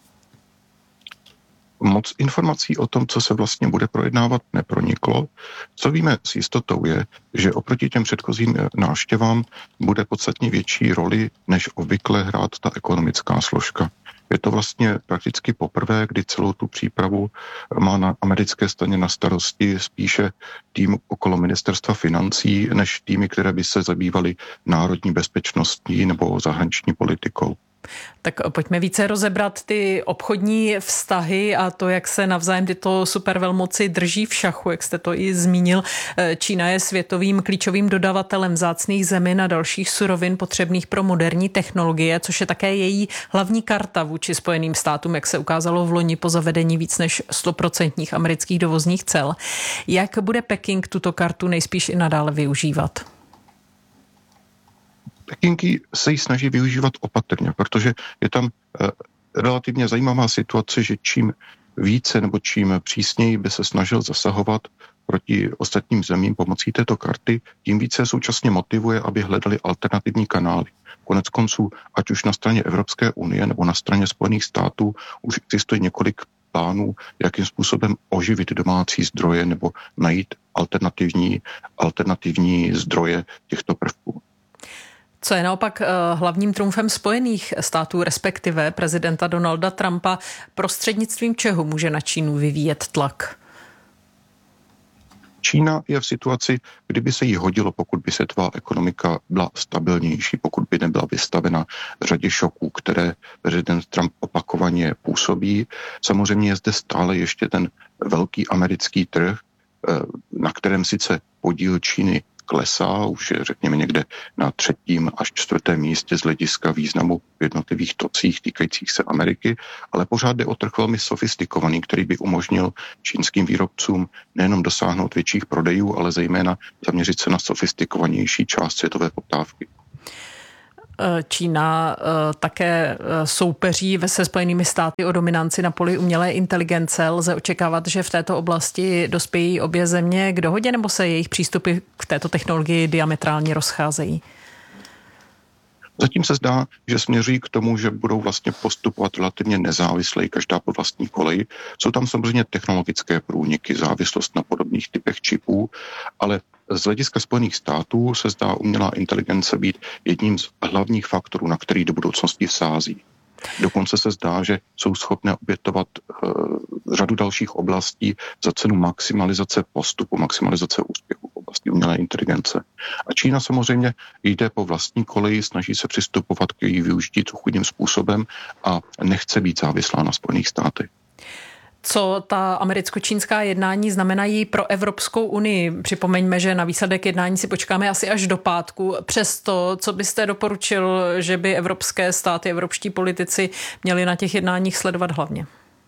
Moc informací o tom, co se vlastně bude projednávat, neproniklo. Co víme s jistotou je, že oproti těm předchozím návštěvám bude podstatně větší roli, než obvykle hrát ta ekonomická složka. Je to vlastně prakticky poprvé, kdy celou tu přípravu má na americké straně na starosti spíše tým okolo ministerstva financí, než týmy, které by se zabývaly národní bezpečnostní nebo zahraniční politikou. Tak pojďme více rozebrat ty obchodní vztahy a to, jak se navzájem tyto supervelmoci drží v šachu, jak jste to i zmínil. Čína je světovým klíčovým dodavatelem vzácných zemin a dalších surovin potřebných pro moderní technologie, což je také její hlavní karta vůči Spojeným státům, jak se ukázalo v loni po zavedení víc než sto procent amerických dovozních cel. Jak bude Peking tuto kartu nejspíš i nadále využívat? Pekingy se ji snaží využívat opatrně, protože je tam eh, relativně zajímavá situace, že čím více nebo čím přísněji by se snažil zasahovat proti ostatním zemím pomocí této karty, tím více současně motivuje, aby hledali alternativní kanály. Konec konců, ať už na straně Evropské unie nebo na straně Spojených států, už existuje několik plánů, jakým způsobem oživit domácí zdroje nebo najít alternativní, alternativní zdroje těchto prvků. Co je naopak hlavním trumfem Spojených států, respektive prezidenta Donalda Trumpa, prostřednictvím čeho může na Čínu vyvíjet tlak? Čína je v situaci, kdyby se jí hodilo, pokud by světová ekonomika byla stabilnější, pokud by nebyla vystavena řadě šoků, které prezident Trump opakovaně působí. Samozřejmě je zde stále ještě ten velký americký trh, na kterém sice podíl Číny klesá, už je řekněme někde na třetím až čtvrtém místě z hlediska významu v jednotlivých tocích týkajících se Ameriky, ale pořád jde o trh velmi sofistikovaný, který by umožnil čínským výrobcům nejenom dosáhnout větších prodejů, ale zejména zaměřit se na sofistikovanější část světové poptávky. Čína také soupeří se Spojenými státy o dominanci na poli umělé inteligence. Lze očekávat, že v této oblasti dospějí obě země k dohodě, nebo se jejich přístupy k této technologii diametrálně rozcházejí? Zatím se zdá, že směřují k tomu, že budou vlastně postupovat relativně nezávisle, každá po vlastní koleji. Jsou tam samozřejmě technologické průniky, závislost na podobných typech čipů, ale z hlediska Spojených států se zdá umělá inteligence být jedním z hlavních faktorů, na který do budoucnosti sází. Dokonce se zdá, že jsou schopné obětovat uh, řadu dalších oblastí za cenu maximalizace postupu, maximalizace úspěchu v oblasti umělé inteligence. A Čína samozřejmě jde po vlastní koleji, snaží se přistupovat k její využití co chudým způsobem a nechce být závislá na Spojených státech. Co ta americko-čínská jednání znamenají pro Evropskou unii? Připomeňme, že na výsledek jednání si počkáme asi až do pátku. Přesto, co byste doporučil, že by evropské státy, evropští politici měli na těch jednáních sledovat hlavně?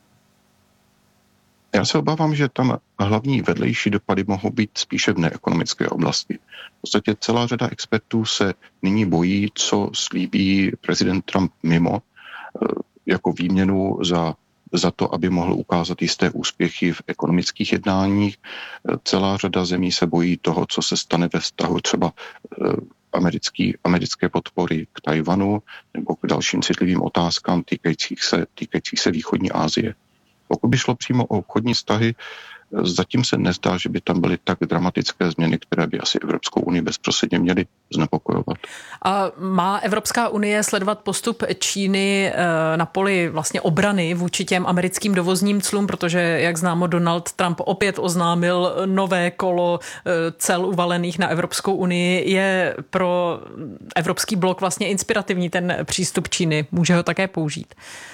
Já se obávám, že tam hlavní vedlejší dopady mohou být spíše v neekonomické oblasti. V podstatě celá řada expertů se nyní bojí, co slíbí prezident Trump mimo jako výměnu za za to, aby mohl ukázat jisté úspěchy v ekonomických jednáních. Celá řada zemí se bojí toho, co se stane ve vztahu třeba americký, americké podpory k Tajvanu nebo k dalším citlivým otázkám týkajících se, týkajících se východní Asie. Pokud by šlo přímo o obchodní vztahy, zatím se nezdá, že by tam byly tak dramatické změny, které by asi Evropskou unii bezprostředně měly znepokojovat. A má Evropská unie sledovat postup Číny na poli vlastně obrany vůči těm americkým dovozním clům, protože, jak známo, Donald Trump opět oznámil nové kolo cel uvalených na Evropskou unii. Je pro evropský blok vlastně inspirativní ten přístup Číny? Může ho také použít?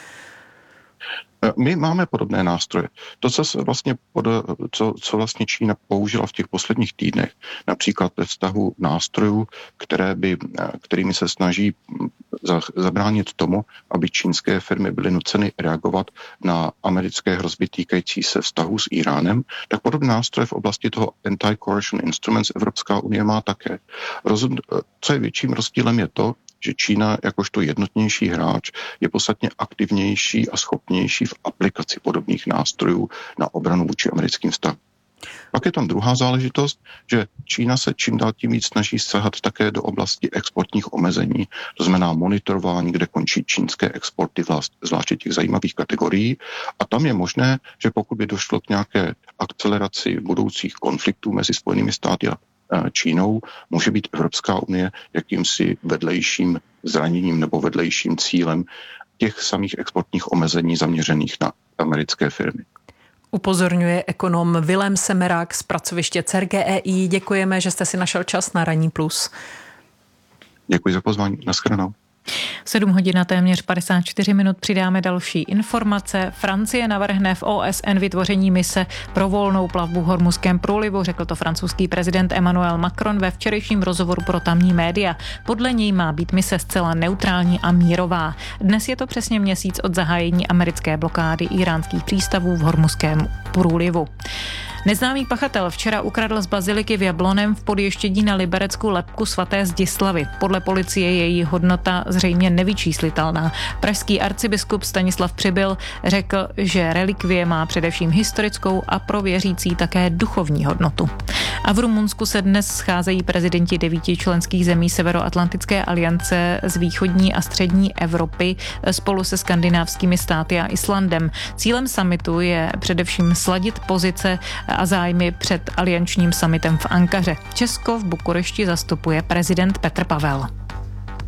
My máme podobné nástroje. To, co, se vlastně pod, co, co vlastně Čína použila v těch posledních týdnech, například ve vztahu nástrojů, které by, kterými se snaží za, zabránit tomu, aby čínské firmy byly nuceny reagovat na americké hrozby týkající se vztahu s Iránem, tak podobné nástroje v oblasti toho anti-coercion instruments Evropská unie má také. Rozhod, co je větším rozdílem je to, že Čína jakožto jednotnější hráč je podstatně aktivnější a schopnější v aplikaci podobných nástrojů na obranu vůči americkým vztahům. Pak je tam druhá záležitost, že Čína se čím dál tím víc snaží sahat také do oblasti exportních omezení, to znamená monitorování, kde končí čínské exporty, zvláště těch zajímavých kategorií. A tam je možné, že pokud by došlo k nějaké akceleraci budoucích konfliktů mezi Spojenými státy a Čínou, může být Evropská unie jakýmsi vedlejším zraněním nebo vedlejším cílem těch samých exportních omezení zaměřených na americké firmy. Upozorňuje ekonom Vilém Semerák z pracoviště C E R G E I. Děkujeme, že jste si našel čas na Ranní plus. Děkuji za pozvání. Naschledanou. sedm hodin a téměř padesát čtyři minut přidáme další informace. Francie navrhne v O S N vytvoření mise pro volnou plavbu v Hormuzském průlivu, řekl to francouzský prezident Emmanuel Macron ve včerejším rozhovoru pro tamní média. Podle něj má být mise zcela neutrální a mírová. Dnes je to přesně měsíc od zahájení americké blokády íránských přístavů v Hormuzském průlivu. Neznámý pachatel včera ukradl z baziliky v Jabloném v Podještědí na Liberecku lebku svaté Zdislavy. Podle policie je její hodnota zřejmě nevyčíslitelná. Pražský arcibiskup Stanislav Přibyl řekl, že relikvie má především historickou a pro věřící také duchovní hodnotu. A v Rumunsku se dnes scházejí prezidenti devíti členských zemí Severoatlantické aliance z východní a střední Evropy spolu se skandinávskými státy a Islandem. Cílem summitu je především sladit pozice a zájmy před aliančním summitem v Ankaře. Česko v Bukurešti zastupuje prezident Petr Pavel.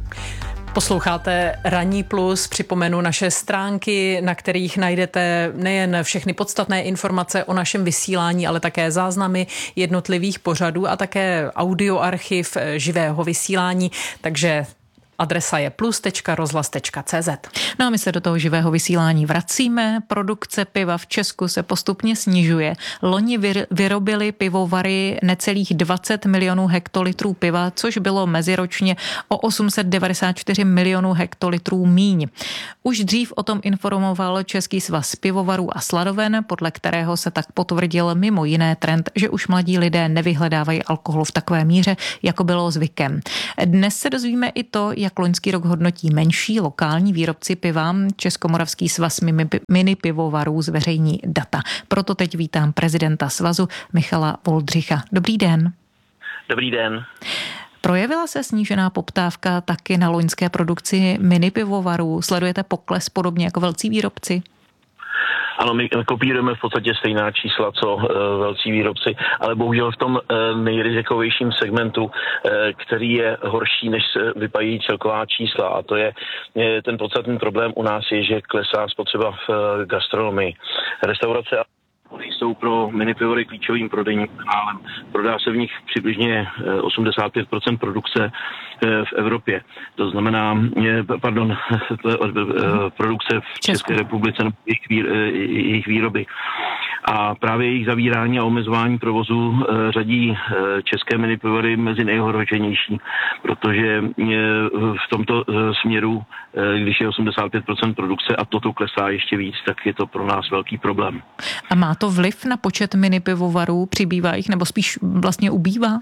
Posloucháte Ranní plus, připomenu naše stránky, na kterých najdete nejen všechny podstatné informace o našem vysílání, ale také záznamy jednotlivých pořadů a také audioarchiv živého vysílání, takže adresa je plus tečka rozhlas tečka cé zet. No a my se do toho živého vysílání vracíme. Produkce piva v Česku se postupně snižuje. Loni vyrobili pivovary necelých dvacet milionů hektolitrů piva, což bylo meziročně o osm set devadesát čtyři milionů hektolitrů míň. Už dřív o tom informoval Český svaz pivovarů a sladoven, podle kterého se tak potvrdil mimo jiné trend, že už mladí lidé nevyhledávají alkohol v takové míře, jako bylo zvykem. Dnes se dozvíme i to, jak loňský rok hodnotí menší lokální výrobci piva. Českomoravský svaz mini pivovarů zveřejní data. Proto teď vítám prezidenta svazu Michala Voldřicha. Dobrý den. Dobrý den. Projevila se snížená poptávka taky na loňské produkci mini pivovarů? Sledujete pokles podobně jako velcí výrobci? Ano, my kopírujeme v podstatě stejná čísla, co uh, velcí výrobci, ale bohužel v tom uh, nejrizikovějším segmentu, uh, který je horší, než se vypají celková čísla. A to je je ten podstatný problém u nás je, že klesá spotřeba v uh, gastronomii. Restaurace a jsou pro minipivory klíčovým prodejním kanálem. Prodá se v nich přibližně osmdesát pět procent produkce v Evropě. To znamená, pardon, produkce v České republice, jejich výroby. A právě jejich zavírání a omezování provozu řadí české minipivary mezi nejohroženější, protože v tomto směru, když je osmdesát pět procent produkce a toto klesá ještě víc, tak je to pro nás velký problém. A má to vliv na počet minipivovarů? Přibývá jich nebo spíš vlastně ubývá?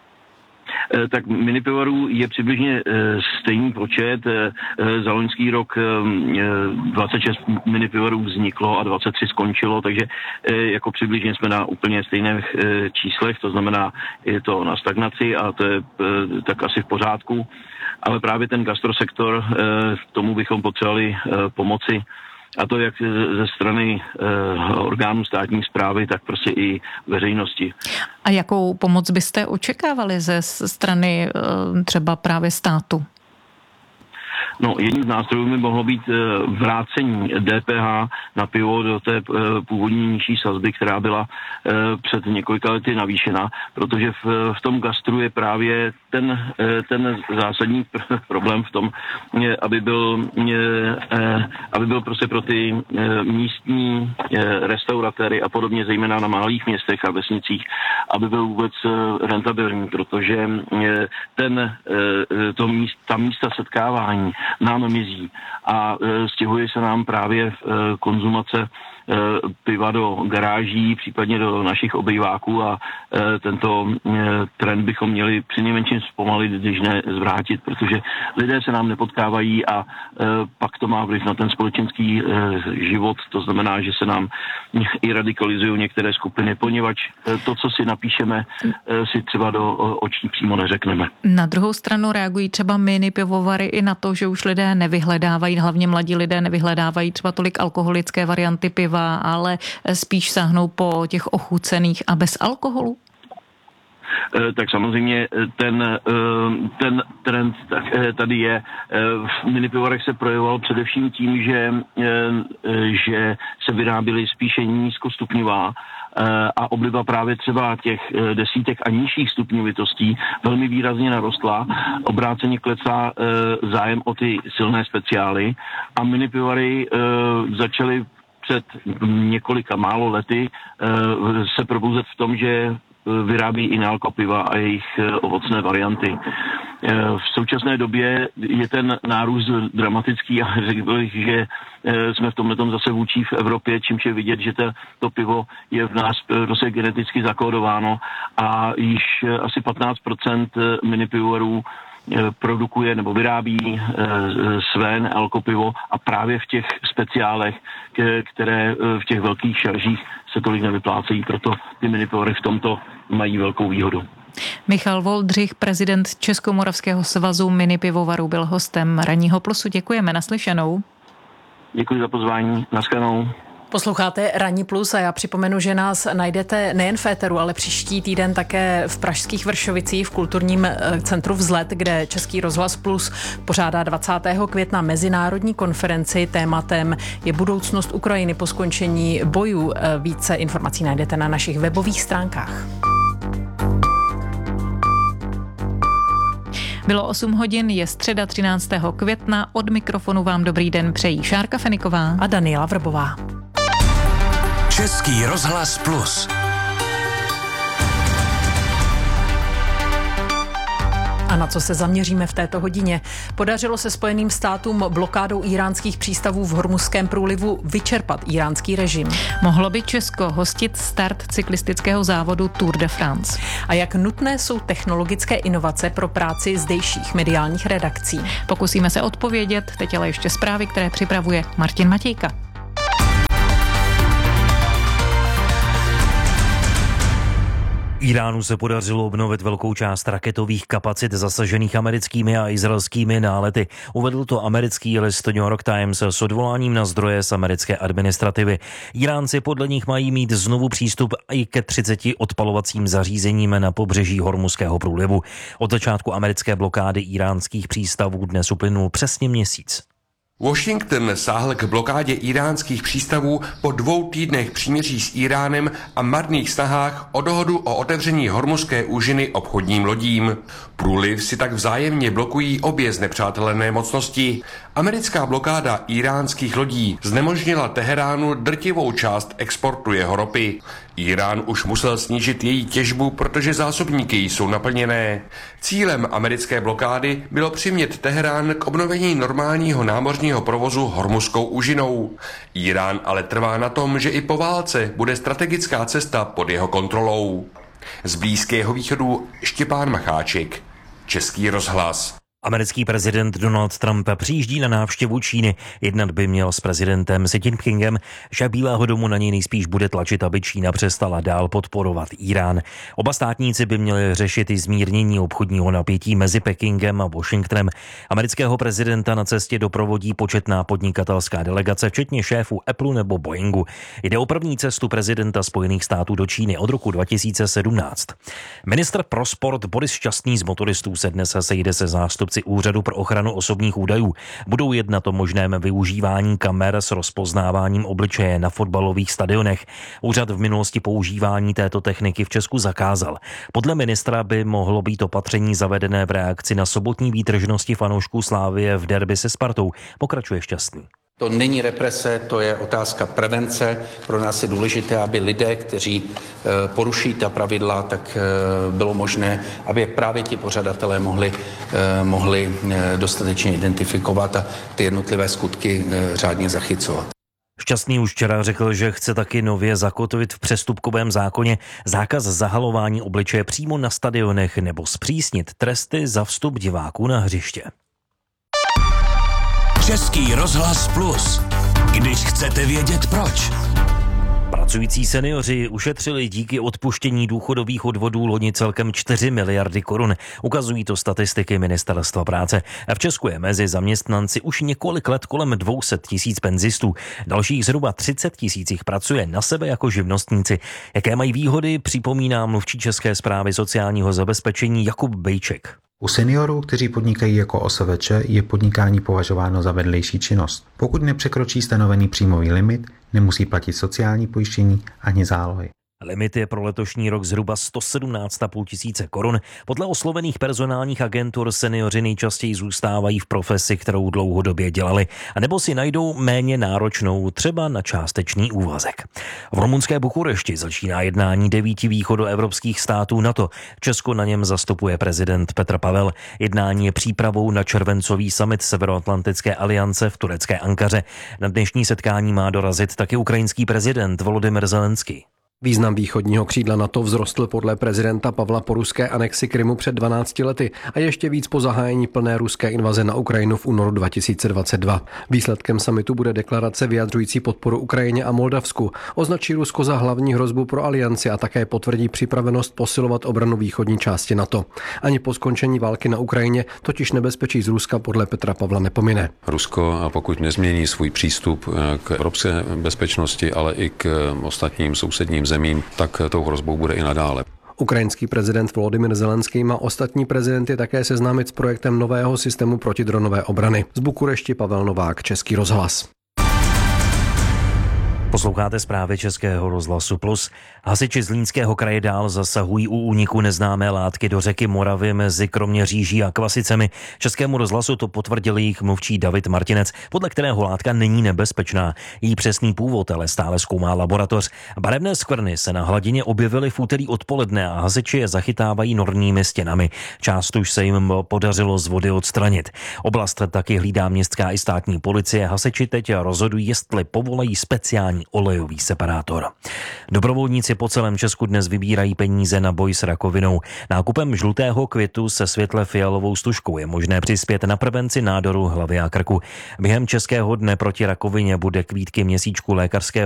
Tak minipivovarů je přibližně stejný počet. Za loňský rok dvacet šest minipivorů vzniklo a dvacet tři skončilo, takže jako přibližně jsme na úplně stejných číslech, to znamená, je to na stagnaci a to je tak asi v pořádku. Ale právě ten gastrosektor, tomu bychom potřebovali pomoci. A to jak ze strany e, orgánů státní správy, tak prostě i veřejnosti. A jakou pomoc byste očekávali ze strany e, třeba právě státu? No, jedním z nástrojů by mohlo být vrácení D P H na pivo do té původní nižší sazby, která byla před několika lety navýšena, protože v, v tom gastru je právě ten, ten zásadní problém v tom, aby byl, aby byl prostě pro ty místní restauratéry a podobně, zejména na malých městech a vesnicích, aby byl vůbec rentabilní, protože ten, to míst, ta místa setkávání nám mizí a e, stěhuje se nám právě e, konzumace e, piva do garáží, případně do našich obejváků a e, tento e, trend bychom měli přinejmenším zpomalit, když ne zvrátit, protože lidé se nám nepotkávají a e, pak to má vliv na ten společenský e, život, to znamená, že se nám i radikalizují některé skupiny, poněvadž e, to, co si napíšeme, e, si třeba do o, očí přímo neřekneme. Na druhou stranu reagují třeba mini pivovary i na to, že už lidé nevyhledávají, hlavně mladí lidé nevyhledávají třeba tolik alkoholické varianty piva, ale spíš sáhnou po těch ochucených a bez alkoholu? Tak samozřejmě ten, ten trend tady je. V minipivorech se projevoval především tím, že, že se vyráběly spíše nízkostupňová a obliba právě třeba těch desítek a nižších stupňovitostí velmi výrazně narostla. Obráceně klesá zájem o ty silné speciály a minipivary začaly před několika málo lety se probouzet v tom, že vyrábí i nealkopiva a jejich ovocné varianty. V současné době je ten nárůst dramatický a řekl bych, že jsme v tomhletom zase vůči v Evropě, čímž je vidět, že to, to pivo je v nás prostě geneticky zakódováno a již asi patnáct procent minipivovarů produkuje nebo vyrábí své nealkopivo a právě v těch speciálech, které v těch velkých šaržích se tolik nevyplácejí, proto ty minipivary v tomto mají velkou výhodu. Michal Voldřich, prezident Českomoravského svazu minipivovarů, byl hostem Ranního plusu. Děkujeme, naslyšenou. Děkuji za pozvání, nashledanou. Posloucháte Ranní plus a já připomenu, že nás najdete nejen v éteru, ale příští týden také v pražských Vršovicích v kulturním centru Vzlet, kde Český rozhlas Plus pořádá dvacátého května mezinárodní konferenci. Tématem je budoucnost Ukrajiny po skončení bojů. Více informací najdete na našich webových stránkách. Bylo osm hodin, je středa třináctého května. Od mikrofonu vám dobrý den přejí Šárka Feniková a Daniela Vrbová. Český rozhlas Plus. A na co se zaměříme v této hodině? Podařilo se Spojeným státům blokádou íránských přístavů v Hormuzském průlivu vyčerpat íránský režim. Mohlo by Česko hostit start cyklistického závodu Tour de France. A jak nutné jsou technologické inovace pro práci zdejších mediálních redakcí? Pokusíme se odpovědět, teď ale ještě zprávy, které připravuje Martin Matějka. Iránu se podařilo obnovit velkou část raketových kapacit zasažených americkými a izraelskými nálety. Uvedl to americký list New York Times s odvoláním na zdroje z americké administrativy. Iránci podle nich mají mít znovu přístup i ke třiceti odpalovacím zařízením na pobřeží Hormuzského průlivu. Od začátku americké blokády iránských přístavů dnes uplynul přesně měsíc. Washington sáhl k blokádě iránských přístavů po dvou týdnech příměří s Iránem a marných snahách o dohodu o otevření Hormuzské úžiny obchodním lodím. Průliv si tak vzájemně blokují obě znepřátelené mocnosti. Americká blokáda iránských lodí znemožnila Teheránu drtivou část exportu jeho ropy. Irán už musel snížit její těžbu, protože zásobníky jsou naplněné. Cílem americké blokády bylo přimět Teherán k obnovení normálního námořního provozu Hormuzskou úžinou. Irán ale trvá na tom, že i po válce bude strategická cesta pod jeho kontrolou. Z Blízkého východu Štěpán Macháček, Český rozhlas. Americký prezident Donald Trump přijíždí na návštěvu Číny. Jednat by měl s prezidentem Xi Jinpingem. Šéf Bílého domu na něj nejspíš bude tlačit, aby Čína přestala dál podporovat Irán. Oba státníci by měli řešit i zmírnění obchodního napětí mezi Pekingem a Washingtonem. Amerického prezidenta na cestě doprovodí početná podnikatelská delegace, včetně šéfů Apple nebo Boeingu. Jde o první cestu prezidenta Spojených států do Číny od roku dva tisíce sedmnáct. Ministr pro sport Boris Šťastný z motoristů se dnes sejde se zástupci Úřadu pro ochranu osobních údajů. Budou jednat o možném využívání kamer s rozpoznáváním obličeje na fotbalových stadionech. Úřad v minulosti používání této techniky v Česku zakázal. Podle ministra by mohlo být opatření zavedené v reakci na sobotní výtržnosti fanoušků Slavie v derby se Spartou. Pokračuje Šťastný. To není represe, to je otázka prevence. Pro nás je důležité, aby lidé, kteří poruší ta pravidla, tak bylo možné, aby právě ti pořadatelé mohli, mohli dostatečně identifikovat a ty jednotlivé skutky řádně zachycovat. Šťastný už včera řekl, že chce taky nově zakotvit v přestupkovém zákoně zákaz zahalování obličeje přímo na stadionech nebo zpřísnit tresty za vstup diváků na hřiště. Český rozhlas Plus. Když chcete vědět proč. Pracující seniori ušetřili díky odpuštění důchodových odvodů loni celkem čtyři miliardy korun. Ukazují to statistiky Ministerstva práce. V Česku je mezi zaměstnanci už několik let kolem dvě stě tisíc penzistů. Dalších zhruba třicet tisíc jich pracuje na sebe jako živnostníci. Jaké mají výhody, připomíná mluvčí České správy sociálního zabezpečení Jakub Bejček. U seniorů, kteří podnikají jako O S V Č, je podnikání považováno za vedlejší činnost. Pokud nepřekročí stanovený příjmový limit, nemusí platit sociální pojištění ani zálohy. Limit je pro letošní rok zhruba sto sedmnáct a půl tisíce korun. Podle oslovených personálních agentur seniori nejčastěji zůstávají v profesi, kterou dlouhodobě dělali, anebo si najdou méně náročnou, třeba na částečný úvazek. V rumunské Bukurešti začíná jednání devíti východoevropských států NATO. Česko na něm zastupuje prezident Petr Pavel. Jednání je přípravou na červencový summit Severoatlantické aliance v turecké Ankaře. Na dnešní setkání má dorazit taky ukrajinský prezident Volodymyr Zelenský. Význam východního křídla NATO vzrostl podle prezidenta Pavla po ruské anexi Krymu před dvanácti lety a ještě víc po zahájení plné ruské invaze na Ukrajinu v únoru dva tisíce dvacet dva. Výsledkem summitu bude deklarace vyjadřující podporu Ukrajině a Moldavsku. Označí Rusko za hlavní hrozbu pro alianci a také potvrdí připravenost posilovat obranu východní části NATO. Ani po skončení války na Ukrajině totiž nebezpečí z Ruska podle Petra Pavla nepomine. Rusko, pokud nezmění svůj přístup k evropské bezpečnosti, ale i k ostatním sousedním zemím, tak tou hrozbou bude i nadále. Ukrajinský prezident Volodymyr Zelenský má ostatní prezidenty také seznámit s projektem nového systému protidronové obrany. Z Bukurešti Pavel Novák, Český rozhlas. Posloucháte zprávy Českého rozhlasu Plus. Hasiči Zlínského kraje dál zasahují u úniku neznámé látky do řeky Moravy mezi Kroměříží a Kvasicemi. Českému rozhlasu to potvrdil jejich mluvčí David Martinec, podle kterého látka není nebezpečná. Její přesný původ ale stále zkoumá laboratoř. Barevné skvrny se na hladině objevily v úterý odpoledne a hasiči je zachytávají nornými stěnami. Část už se jim podařilo z vody odstranit. Oblast taky hlídá městská i státní policie. Hasiči teď rozhodují, jestli povolají speciální olejový separátor. Dobrovolníci po celém Česku dnes vybírají peníze na boj s rakovinou. Nákupem žlutého květu se světle fialovou stužkou je možné přispět na prevenci nádoru hlavy a krku. Během Českého dne proti rakovině bude kvítky měsíčku lékařského